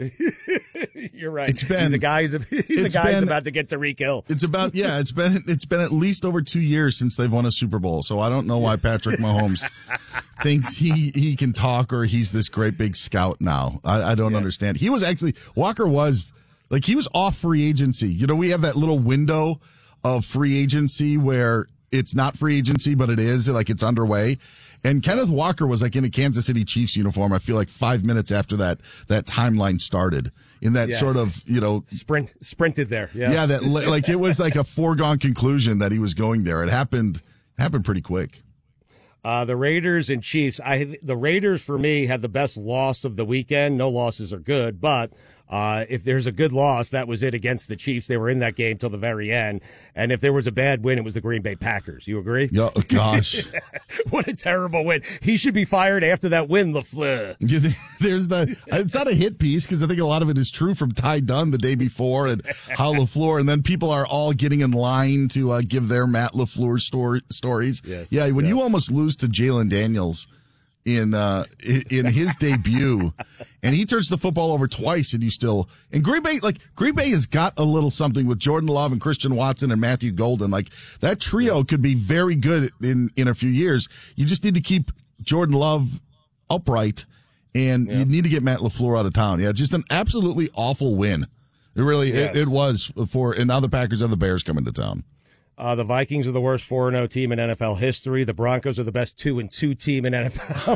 S2: You're right.
S22: It's been,
S2: he's a guy, he's a, he's a guy who's about to get Tyreek Hill.
S22: It's about, yeah, it's been, it's been at least over two years since they've won a Super Bowl. So I don't know why Patrick Mahomes thinks he, he can talk or he's this great big scout now. I, I don't yeah. understand. He was actually, Walker was, like, he was off free agency. You know, we have that little window of free agency where it's not free agency, but it is, like, it's underway. And Kenneth Walker was like in a Kansas City Chiefs uniform, I feel like five minutes after that, that timeline started. In that yes. sort of, you know.
S2: Sprint, sprinted there. Yes.
S22: Yeah, that, like, it was like a foregone conclusion that he was going there. It happened, happened pretty quick.
S2: Uh, the Raiders and Chiefs, I, the Raiders for me had the best loss of the weekend. No losses are good, but Uh, if there's a good loss, that was it against the Chiefs. They were in that game till the very end. And if there was a bad win, it was the Green Bay Packers. You agree?
S22: Oh, gosh.
S2: What a terrible win. He should be fired after that win, LaFleur.
S22: There's the, it's not a hit piece because I think a lot of it is true from Ty Dunn the day before and how LaFleur, and then people are all getting in line to uh, give their Matt LaFleur story, stories.
S2: Yes.
S22: Yeah, when
S2: yeah.
S22: you almost lose to Jalen Daniels in uh in his debut and he turns the football over twice and you still and Green Bay like Green Bay has got a little something with Jordan Love and Christian Watson and Matthew Golden. Like that trio could be very good in in a few years. You just need to keep Jordan Love upright and yeah. you need to get Matt LaFleur out of town. Yeah, just an absolutely awful win. It really yes. it, it was for and now the Packers have the Bears coming to town.
S2: Uh, the Vikings are the worst four and oh team in N F L history. The Broncos are the best two and two team in N F L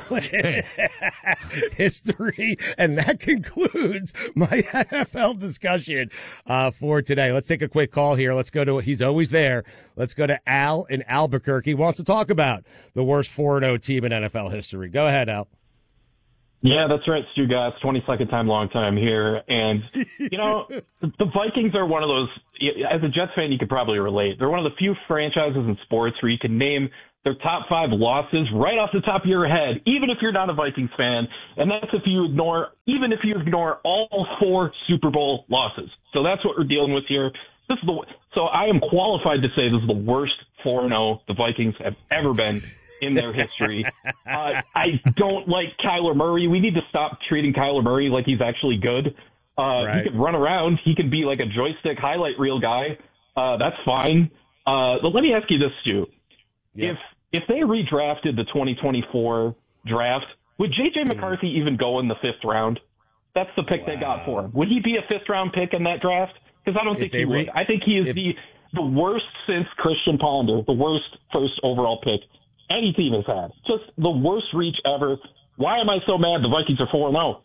S2: history. And that concludes my N F L discussion uh, for today. Let's take a quick call here. Let's go to, he's always there. Let's go to Al in Albuquerque. He wants to talk about the worst four and oh team in N F L history. Go ahead, Al.
S3: Yeah, that's right, Stu Gatz, twenty-second time, long time here. And, you know, the Vikings are one of those, as a Jets fan, you could probably relate. They're one of the few franchises in sports where you can name their top five losses right off the top of your head, even if you're not a Vikings fan. And that's if you ignore, even if you ignore all four Super Bowl losses. So that's what we're dealing with here. This is the, so I am qualified to say this is the worst four and oh the Vikings have ever been in their history. Uh, I don't like Kyler Murray. We need to stop treating Kyler Murray like he's actually good. Uh, right. He can run around. He can be like a joystick highlight reel guy. Uh, that's fine. Uh, but let me ask you this, Stu. Yeah. If if they redrafted the twenty twenty-four draft, would J J McCarthy mm. even go in the fifth round? That's the pick wow. they got for him. Would he be a fifth round pick in that draft? Because I don't if think he re- would. I think he is if- the the worst since Christian Ponder, the worst first overall pick any team has had. Just the worst reach ever. Why am I so mad the Vikings are four and oh?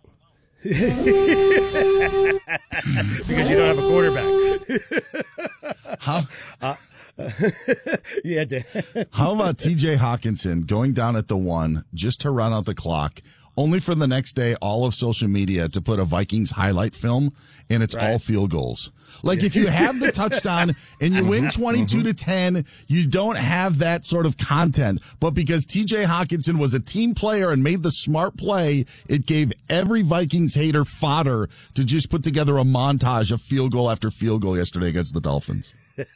S2: Because you don't have a quarterback.
S22: How?
S2: Uh, yeah.
S22: How about T J Hawkinson going down at the one just to run out the clock, only for the next day all of social media to put a Vikings highlight film, and it's right. all field goals. Like, if you have the touchdown and you win twenty-two to ten, you don't have that sort of content. But because T J Hawkinson was a team player and made the smart play, it gave every Vikings hater fodder to just put together a montage of field goal after field goal yesterday against the Dolphins.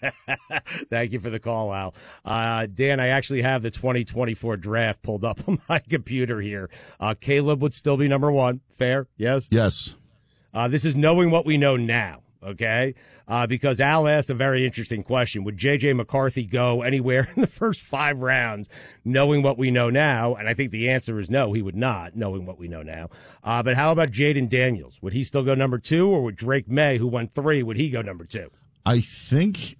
S2: Thank you for the call, Al. Uh, Dan, I actually have the twenty twenty-four draft pulled up on my computer here. Uh, Caleb would still be number one. Fair? Yes?
S22: Yes.
S2: Uh, this is knowing what we know now. Okay, uh, because Al asked a very interesting question. Would J J McCarthy go anywhere in the first five rounds, knowing what we know now? And I think the answer is no, he would not, knowing what we know now. Uh, but how about Jaden Daniels? Would he still go number two, or would Drake May, who went three, would he go number two?
S22: I think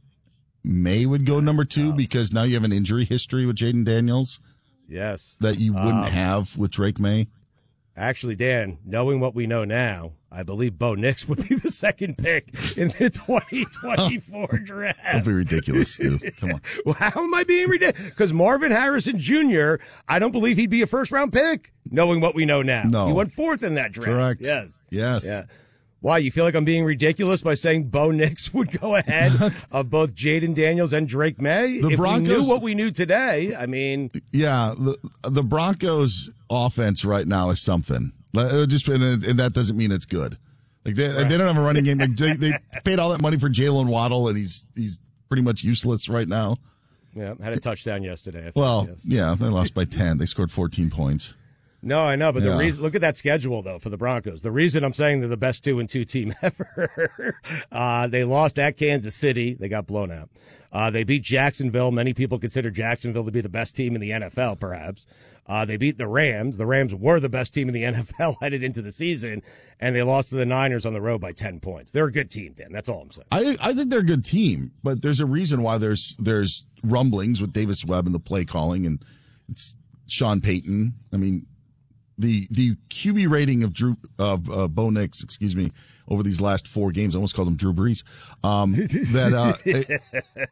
S22: May would go number two oh. because now you have an injury history with Jaden Daniels.
S2: Yes.
S22: That you wouldn't um, have with Drake May.
S2: Actually, Dan, knowing what we know now, I believe Bo Nix would be the second pick in the twenty twenty-four oh, draft.
S22: Don't be ridiculous, Stu. Come on.
S2: Well, how am I being ridiculous? Because Marvin Harrison Junior, I don't believe he'd be a first-round pick, knowing what we know now.
S22: No.
S2: He went fourth in that draft.
S22: Correct.
S2: Yes.
S22: Yes.
S2: Yeah. Why, you feel like I'm being ridiculous by saying Bo Nix would go ahead of both Jaden Daniels and Drake May?
S22: The
S2: if
S22: Broncos,
S2: we knew what we knew today, I mean.
S22: Yeah, the, the Broncos' offense right now is something. Just and, and that doesn't mean it's good. Like they, right. they don't have a running game. Like they, they paid all that money for Jalen Waddle, and he's he's pretty much useless right now.
S2: Yeah, had a touchdown yesterday. I think,
S22: well,
S2: yes.
S22: yeah, they lost by ten. They scored fourteen points.
S2: No, I know, but
S22: yeah.
S2: the reason, look at that schedule though for the Broncos. The reason I'm saying they're the best two and two team ever, uh, they lost at Kansas City. They got blown out. Uh, they beat Jacksonville. Many people consider Jacksonville to be the best team in the N F L, perhaps. Uh, they beat the Rams. The Rams were the best team in the N F L headed into the season, and they lost to the Niners on the road by ten points. They're a good team, Dan. That's all I'm saying.
S22: I I think they're a good team, but there's a reason why there's there's rumblings with Davis Webb and the play calling, and it's Sean Payton. I mean, the the Q B rating of Drew of uh, Bo Nix, excuse me, over these last four games, I almost called him Drew Brees. Um, that uh, it,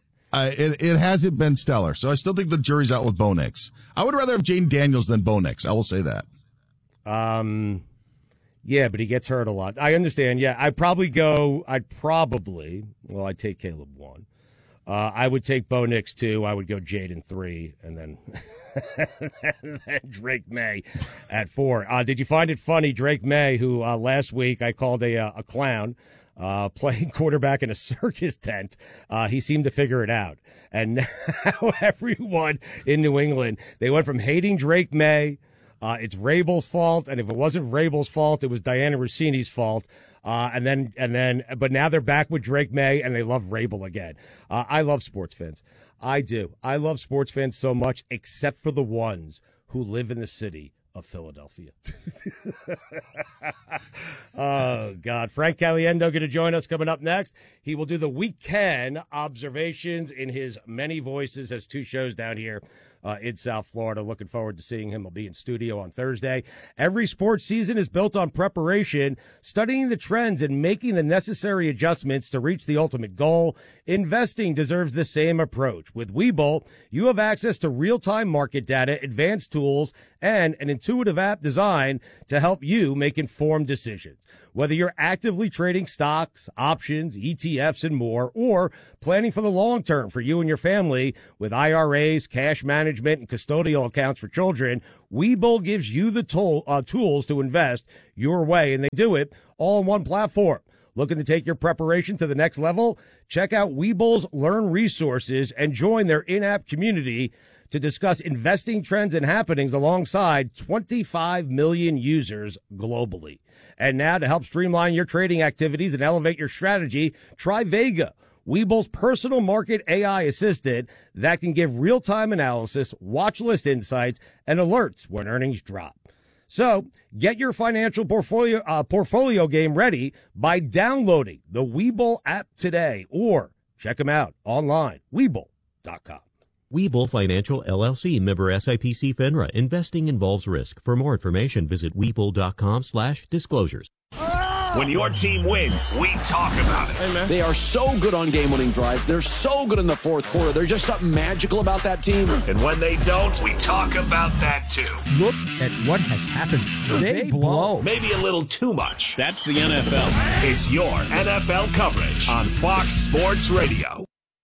S22: I, it it hasn't been stellar, so I still think the jury's out with Bo Nix. I would rather have Jaden Daniels than Bo Nix. I will say that.
S2: Um, yeah, but he gets hurt a lot. I understand. Yeah, I'd probably go. I'd probably. Well, I'd take Caleb one. Uh, I would take Bo Nix two. I would go Jaden three, and then, and then Drake May at four. Uh, did you find it funny, Drake May, who uh, last week I called a uh, a clown, uh, playing quarterback in a circus tent? Uh, he seemed to figure it out, and now everyone in New England, they went from hating Drake May. Uh, it's Vrabel's fault, and if it wasn't Vrabel's fault, it was Diana Rossini's fault. Uh, and then, and then, but now they're back with Drake May, and they love Vrabel again. Uh, I love sports fans. I do. I love sports fans so much, except for the ones who live in the city of Philadelphia. Oh, God. Frank Caliendo going to join us coming up next. He will do the weekend observations in his many voices. Has two shows down here uh, in South Florida. Looking forward to seeing him. He'll be in studio on Thursday. Every sports season is built on preparation, studying the trends, and making the necessary adjustments to reach the ultimate goal. Investing deserves the same approach. With Webull, you have access to real-time market data, advanced tools, and an intuitive app designed to help you make informed decisions. Whether you're actively trading stocks, options, E T Fs, and more, or planning for the long term for you and your family with I R As, cash management, and custodial accounts for children, Webull gives you the tool, uh, tools to invest your way, and they do it all in one platform. Looking to take your preparation to the next level? Check out Webull's Learn Resources and join their in-app community to discuss investing trends and happenings alongside twenty-five million users globally. And now to help streamline your trading activities and elevate your strategy, try Vega, Webull's personal market A I assistant that can give real-time analysis, watch list insights, and alerts when earnings drop. So get your financial portfolio uh, portfolio game ready by downloading the Webull app today or check them out online, Webull dot com.
S7: Webull Financial, L L C, member S I P C FINRA. Investing involves risk. For more information, visit Webull dot com slash disclosures.
S1: When your team wins, we talk about it.
S12: Hey, they are so good on game-winning drives. They're so good in the fourth quarter. There's just something magical about that team.
S1: And when they don't, we talk about that too.
S19: Look at what has happened. They, they blow.
S1: Maybe a little too much.
S5: That's the N F L.
S1: It's your N F L coverage on Fox Sports Radio.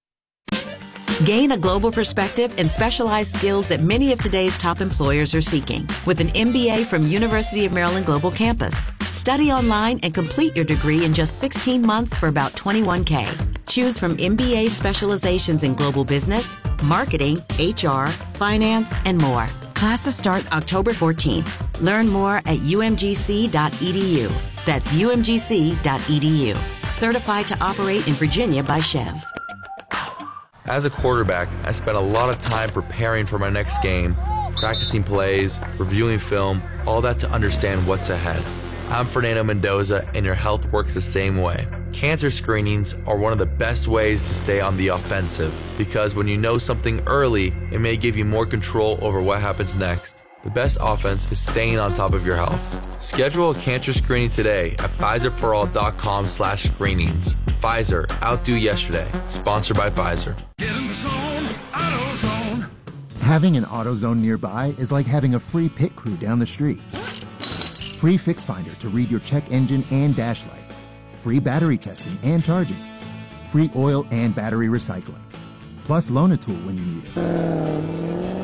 S8: Gain a global perspective and specialized skills that many of today's top employers are seeking with an M B A from University of Maryland Global Campus. Study online and complete your degree in just sixteen months for about twenty-one K. Choose from M B A specializations in global business, marketing, H R, finance, and more. Classes start October fourteenth. Learn more at U M G C dot E D U. That's U M G C dot E D U. Certified to operate in Virginia by Chev.
S23: As a quarterback, I spent a lot of time preparing for my next game, practicing plays, reviewing film, all that to understand what's ahead. I'm Fernando Mendoza, and your health works the same way. Cancer screenings are one of the best ways to stay on the offensive, because when you know something early, it may give you more control over what happens next. The best offense is staying on top of your health. Schedule a cancer screening today at Pfizer for all dot com slash screenings. Pfizer, outdo yesterday. Sponsored by Pfizer.
S24: Get in the zone, AutoZone.
S25: Having an AutoZone nearby is like having a free pit crew down the street. Free Fix Finder to read your check engine and dash lights. Free battery testing and charging. Free oil and battery recycling. Plus Loan-A-Tool when you need it.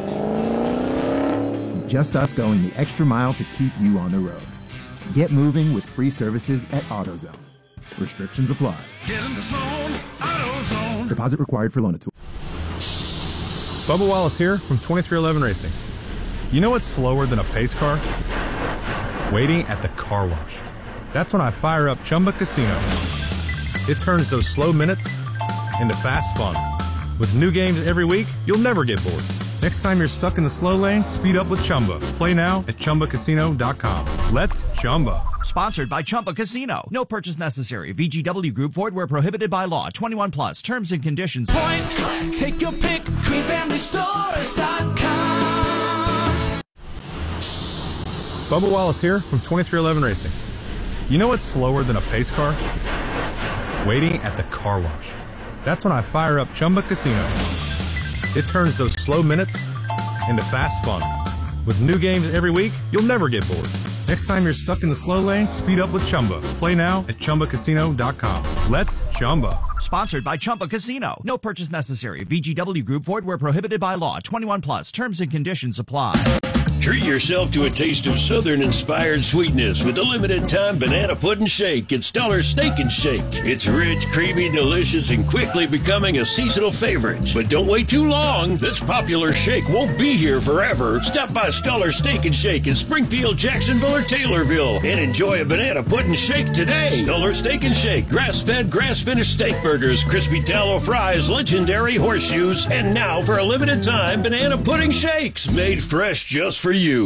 S25: Just us going the extra mile to keep you on the road. Get moving with free services at AutoZone. Restrictions apply.
S24: Get in the zone, AutoZone.
S25: Deposit required for Loan-A-Tool.
S26: Bubba Wallace here from twenty-three eleven Racing. You know what's slower than a pace car? Waiting at the car wash. That's when I fire up Chumba Casino. It turns those slow minutes into fast fun. With new games every week, you'll never get bored. Next time you're stuck in the slow lane, speed up with Chumba. Play now at Chumba Casino dot com. Let's Chumba.
S27: Sponsored by Chumba Casino. No purchase necessary. V G W Group. Void where prohibited by law. twenty-one plus. Terms and conditions.
S24: Point blank. Take your pick. Green Family Stores dot com.
S26: Bubba Wallace here from twenty-three eleven Racing. You know what's slower than a pace car? Waiting at the car wash. That's when I fire up Chumba Casino. It turns those slow minutes into fast fun. With new games every week, you'll never get bored. Next time you're stuck in the slow lane, speed up with Chumba. Play now at Chumba Casino dot com. Let's Chumba.
S27: Sponsored by Chumba Casino. No purchase necessary. V G W Group. Void where prohibited by law. twenty-one plus. Terms and conditions apply.
S4: Treat yourself to a taste of Southern-inspired sweetness with a limited-time banana pudding shake at Stellar Steak and Shake. It's rich, creamy, delicious, and quickly becoming a seasonal favorite. But don't wait too long. This popular shake won't be here forever. Stop by Stellar Steak and Shake in Springfield, Jacksonville, or Taylorville and enjoy a banana pudding shake today. Stellar Steak and Shake. Grass-fed, grass-finished steak burgers, crispy tallow fries, legendary horseshoes, and now for a limited time, banana pudding shakes made fresh just for you.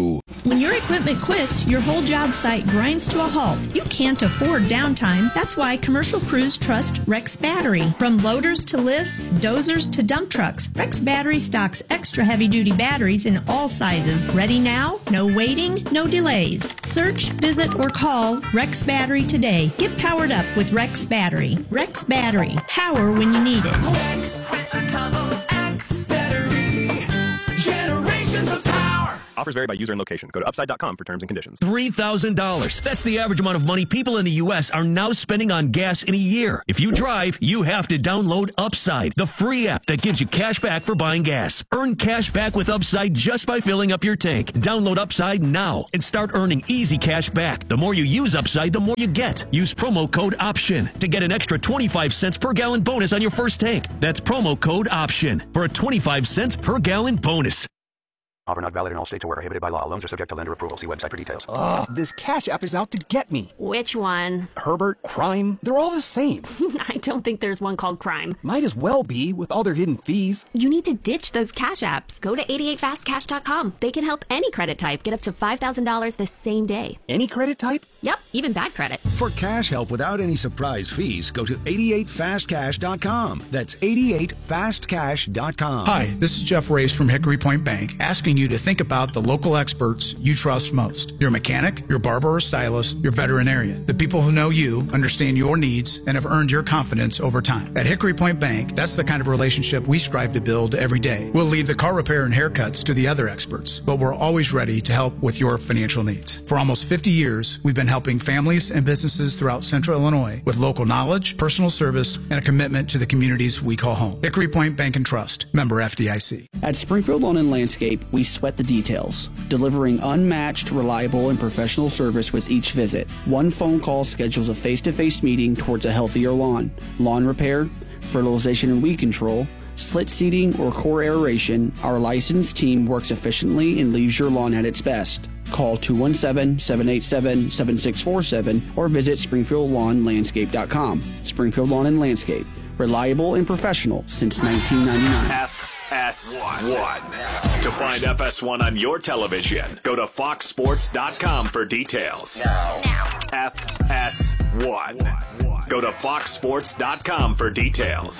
S9: When your equipment quits, your whole job site grinds to a halt. You can't afford downtime. That's why commercial crews trust Rex Battery. From loaders to lifts, dozers to dump trucks, Rex Battery stocks extra heavy-duty batteries in all sizes. Ready now? No waiting, no delays. Search, visit, or call Rex Battery today. Get powered up with Rex Battery. Rex Battery. Power when you need it.
S24: Rex with a double X battery. Generations of power.
S10: Offers vary by user and location. Go to upside dot com for terms and conditions.
S11: three thousand dollars. That's the average amount of money people in the U S are now spending on gas in a year. If you drive, you have to download Upside, the free app that gives you cash back for buying gas. Earn cash back with Upside just by filling up your tank. Download Upside now and start earning easy cash back. The more you use Upside, the more you get. Use promo code OPTION to get an extra twenty-five cents per gallon bonus on your first tank. That's promo code OPTION for a twenty-five cents per gallon bonus.
S13: Offer not valid in all states or where prohibited by law. Loans are subject to lender approval. See website for details.
S15: Ugh, this Cash App is out to get me.
S16: Which one?
S15: Herbert, Crime, they're all the same.
S16: I don't think there's one called Crime.
S15: Might as well be with all their hidden fees.
S16: You need to ditch those Cash Apps. Go to eighty-eight fast cash dot com. They can help any credit type get up to five thousand dollars the same day.
S15: Any credit type?
S16: Yep, even bad credit.
S17: For cash help without any surprise fees, go to eighty-eight fast cash dot com. That's eighty-eight fast cash dot com.
S28: Hi, this is Jeff Race from Hickory Point Bank, asking you to think about the local experts you trust most. Your mechanic, your barber or stylist, your veterinarian. The people who know you, understand your needs, and have earned your confidence over time. At Hickory Point Bank, that's the kind of relationship we strive to build every day. We'll leave the car repair and haircuts to the other experts, but we're always ready to help with your financial needs. For almost fifty years, we've been helping families and businesses throughout Central Illinois with local knowledge, personal service, and a commitment to the communities we call home. Hickory Point Bank and Trust, member F D I C.
S29: At Springfield Lawn and Landscape, we sweat the details, delivering unmatched, reliable, and professional service with each visit. One phone call schedules a face-to-face meeting towards a healthier lawn. Lawn repair, fertilization and weed control, slit seeding, or core aeration, our licensed team works efficiently and leaves your lawn at its best. Call two one seven, seven eight seven, seven six four seven or visit springfield lawn landscape dot com. Springfield Lawn and Landscape, reliable and professional since nineteen ninety-nine.
S1: F S one. To find F S one on your television, go to fox sports dot com for details.
S24: Now. Now.
S1: F S one. Go to fox sports dot com for details.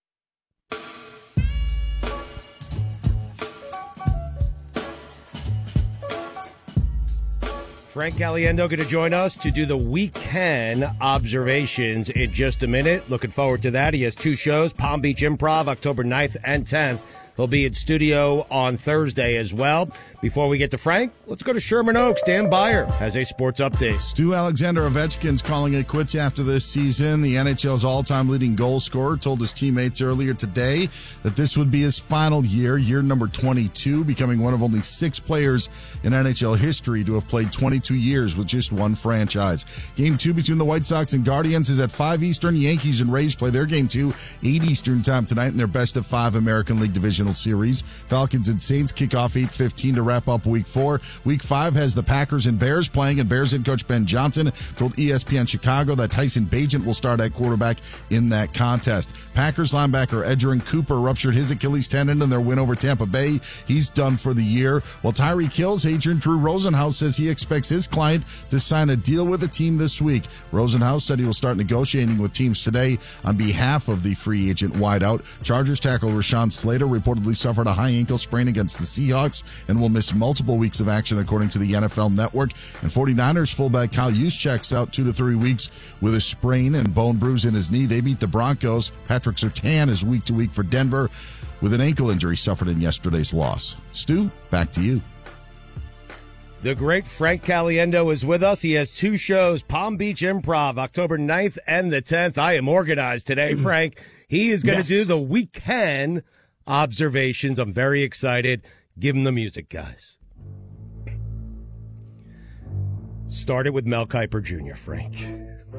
S2: Frank Caliendo going to join us to do the weekend observations in just a minute. Looking forward to that. He has two shows, Palm Beach Improv, October ninth and tenth. He'll be in studio on Thursday as well. Before we get to Frank, let's go to Sherman Oaks. Dan Byer has a sports update.
S22: Stu Alexander Ovechkin's calling it quits after this season. The N H L's all-time leading goal scorer told his teammates earlier today that this would be his final year, year number twenty-two, becoming one of only six players in N H L history to have played twenty-two years with just one franchise. Game two between the White Sox and Guardians is at five Eastern. Yankees and Rays play their game two, eight Eastern time tonight in their best of five American League Divisional Series. Falcons and Saints kick off eight fifteen to wrap up week four. Week five has the Packers and Bears playing, and Bears head coach Ben Johnson told E S P N Chicago that Tyson Bagent will start at quarterback in that contest. Packers linebacker Edgerrin Cooper ruptured his Achilles tendon in their win over Tampa Bay. He's done for the year. While Tyreek Hill's agent Drew Rosenhaus says he expects his client to sign a deal with the team this week. Rosenhaus said he will start negotiating with teams today on behalf of the free agent wideout. Chargers tackle Rashawn Slater reportedly suffered a high ankle sprain against the Seahawks and will miss multiple weeks of action according to the N F L Network. And 49ers fullback Kyle Juszczyk's out two to three weeks with a sprain and bone bruise in his knee. They beat the Broncos. Patrick Surtain is week to week for Denver with an ankle injury suffered in yesterday's loss. Stu, back to you.
S2: The great Frank Caliendo is with us. He has two shows, Palm Beach Improv, October ninth and the tenth. I am organized today, Frank. He is going to yes. do the weekend observations. I'm very excited. Give him the music, guys. Started with Mel Kiper Junior, Frank.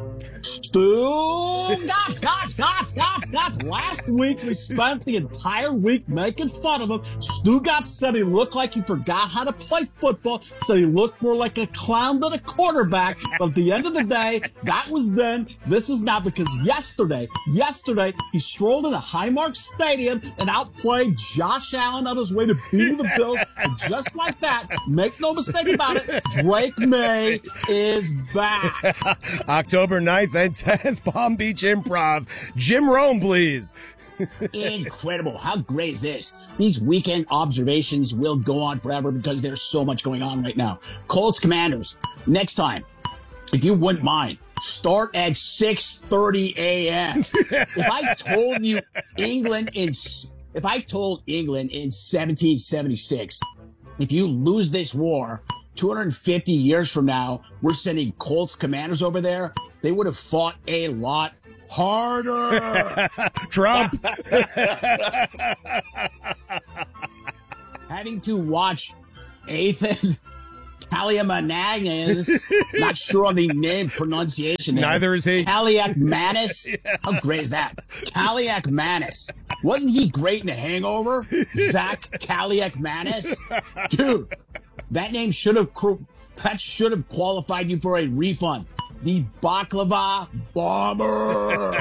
S3: Stu Gotts, Gotts, Gotts, Gotts, Gotts. Last week we spent the entire week making fun of him. Stu Gotts said he looked like he forgot how to play football, said he looked more like a clown than a quarterback. But at the end of the day, that was then. This is now, because yesterday, yesterday, he strolled into Highmark Stadium and outplayed Josh Allen on his way to beating the Bills. And just like that, make no mistake about it, Drake May is back.
S2: October ninth and tenth, Palm Beach Improv. Jim Rome, please.
S3: Incredible. How great is this? These weekend observations will go on forever because there's so much going on right now. Colts Commanders, next time, if you wouldn't mind, start at six thirty a.m. If I told you England in, if I told England in seventeen seventy-six, if you lose this war, two hundred fifty years from now, we're sending Colts Commanders over there, they would have fought a lot harder.
S2: Trump.
S3: Having to watch Ethan Kaliakmanis, not sure on the name pronunciation. There.
S2: Neither is he.
S3: Kaliakmanis?
S2: Yeah.
S3: How great is that? Kaliakmanis. Wasn't he great in The Hangover? Zach Kaliakmanis? Dude, that name should have that should have qualified you for a refund. The Baklava Bomber.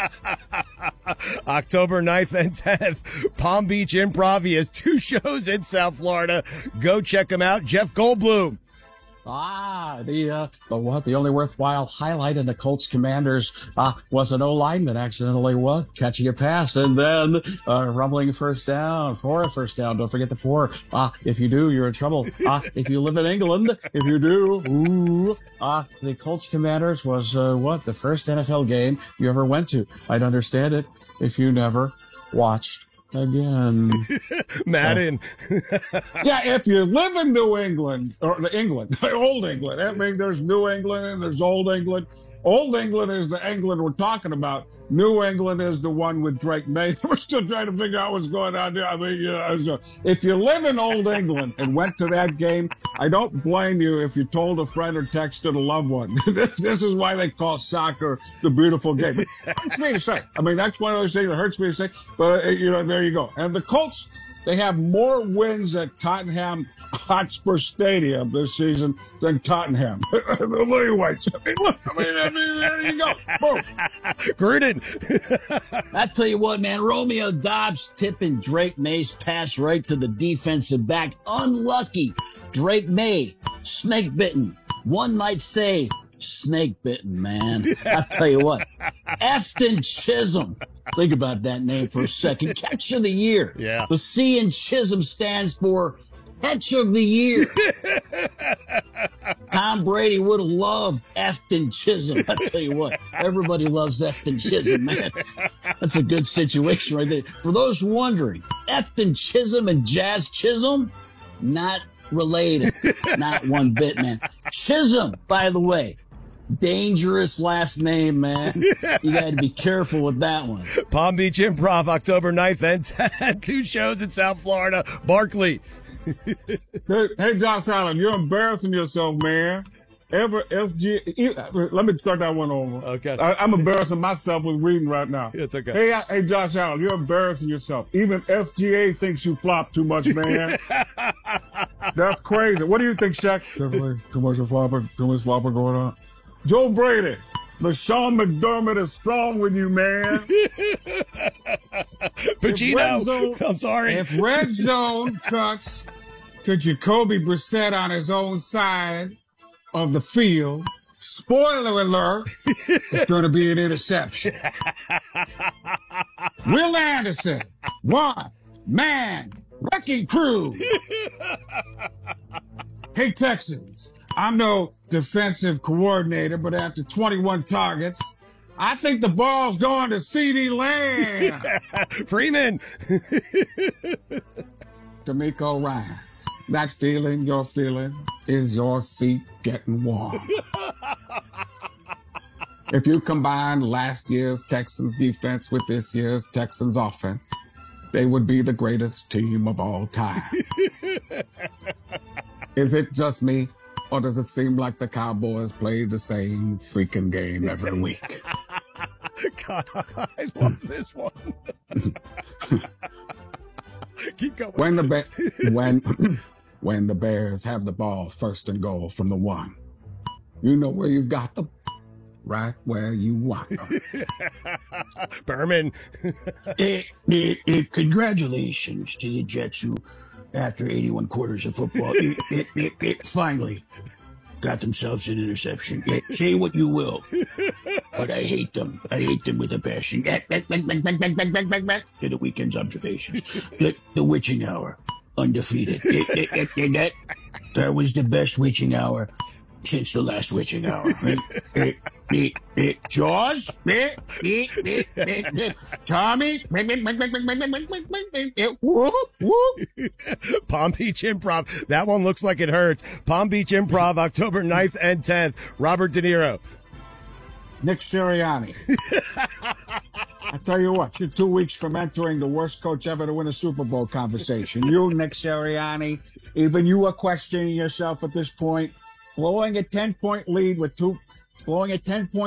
S2: October ninth and tenth, Palm Beach Improv. He has two shows in South Florida. Go check him out. Jeff Goldblum.
S3: Ah, the uh, the what? The only worthwhile highlight in the Colts Commanders uh, was an O-lineman accidentally what catching a pass and then uh, rumbling first down for a first down. Don't forget the four. Ah, uh, if you do, you're in trouble. Ah, uh, if you live in England, if you do, ooh. Ah, uh, the Colts Commanders was uh, what the first N F L game you ever went to. I'd understand it if you never watched again.
S2: Madden.
S3: Uh, yeah, if you live in New England, or England, Old England, I mean, there's New England and there's Old England. Old England is the England we're talking about. New England is the one with Drake May. We're still trying to figure out what's going on there. I mean, you know, if you live in Old England and went to that game, I don't blame you if you told a friend or texted a loved one. This is why they call soccer the beautiful game. It hurts me to say. I mean, that's one of those things that hurts me to say. But, uh, you know, there you go. And the Colts, they have more wins at Tottenham Hotspur Stadium this season than Tottenham. The Lily Whites. I mean, look, I mean, I mean, there you go. Boom.
S2: Gruden.
S3: I tell you what, man, Romeo Dobbs tipping Drake May's pass right to the defensive back. Unlucky. Drake May, snake bitten. One might say snake bitten, man. I tell you what, Efton Chisholm. Think about that name for a second. Catch of the year.
S2: Yeah.
S3: The C in Chisholm stands for Catch of the Year. Tom Brady would have loved Efton Chisholm. I tell you what, everybody loves Efton Chisholm, man. That's a good situation right there. For those wondering, Efton Chisholm and Jazz Chisholm, not related. Not one bit, man. Chisholm, by the way, dangerous last name, man. You got to be careful with that one.
S2: Palm Beach Improv, October ninth and tenth. Two shows in South Florida. Barkley.
S3: hey, hey, Josh Allen, you're embarrassing yourself, man. Ever S G A, let me start that one over.
S2: Okay.
S3: I, I'm embarrassing myself with reading right now.
S2: It's okay.
S3: Hey, hey, Josh Allen, you're embarrassing yourself. Even S G A thinks you flop too much, man. That's crazy. What do you think, Shaq? Definitely too much flopping, too much flopping going on. Joe Brady, LaShawn McDermott is strong with you, man.
S2: Pacino, I'm sorry.
S3: If Red Zone cuts to Jacoby Brissett on his own side of the field, spoiler alert, it's going to be an interception. Will Anderson, one man, wrecking crew. Hey, Texans, I'm no defensive coordinator, but after twenty-one targets, I think the ball's going to CeeDee Lamb.
S2: Freeman.
S3: D'Amico Ryans. That feeling you're feeling is your seat getting warm. If you combine last year's Texans defense with this year's Texans offense, they would be the greatest team of all time. Is it just me, Or does it seem like the Cowboys play the same freaking game every week?
S2: God, I love this one. Keep going.
S3: When the ba- when when the Bears have the ball first and goal from the one, you know where you've got them. Right where you want them.
S2: Berman.
S5: eh, eh, eh, congratulations to the Jets who, after eighty-one quarters of football, eh, eh, eh, eh, finally got themselves an interception. Eh, say what you will, but I hate them. I hate them with a passion. Eh, eh, eh, eh, eh, eh, eh, eh, eh, to the weekend's observations. The, the witching hour, undefeated. Eh, eh, eh, eh, that, that was the best witching hour since the last witching hour. Right? Eh, eh, eh, Jaws? Eh, eh, eh, eh, eh, Tommy? Eh, eh, eh, eh, eh, eh, eh, eh, whoop, whoop.
S2: Palm Beach Improv. That one looks like it hurts. Palm Beach Improv, October ninth and tenth. Robert De Niro.
S3: Nick Sirianni. I tell you what, you're two weeks from entering the worst coach ever to win a Super Bowl conversation. You, Nick Sirianni, even you are questioning yourself at this point. Blowing a ten-point lead with two, blowing a ten-point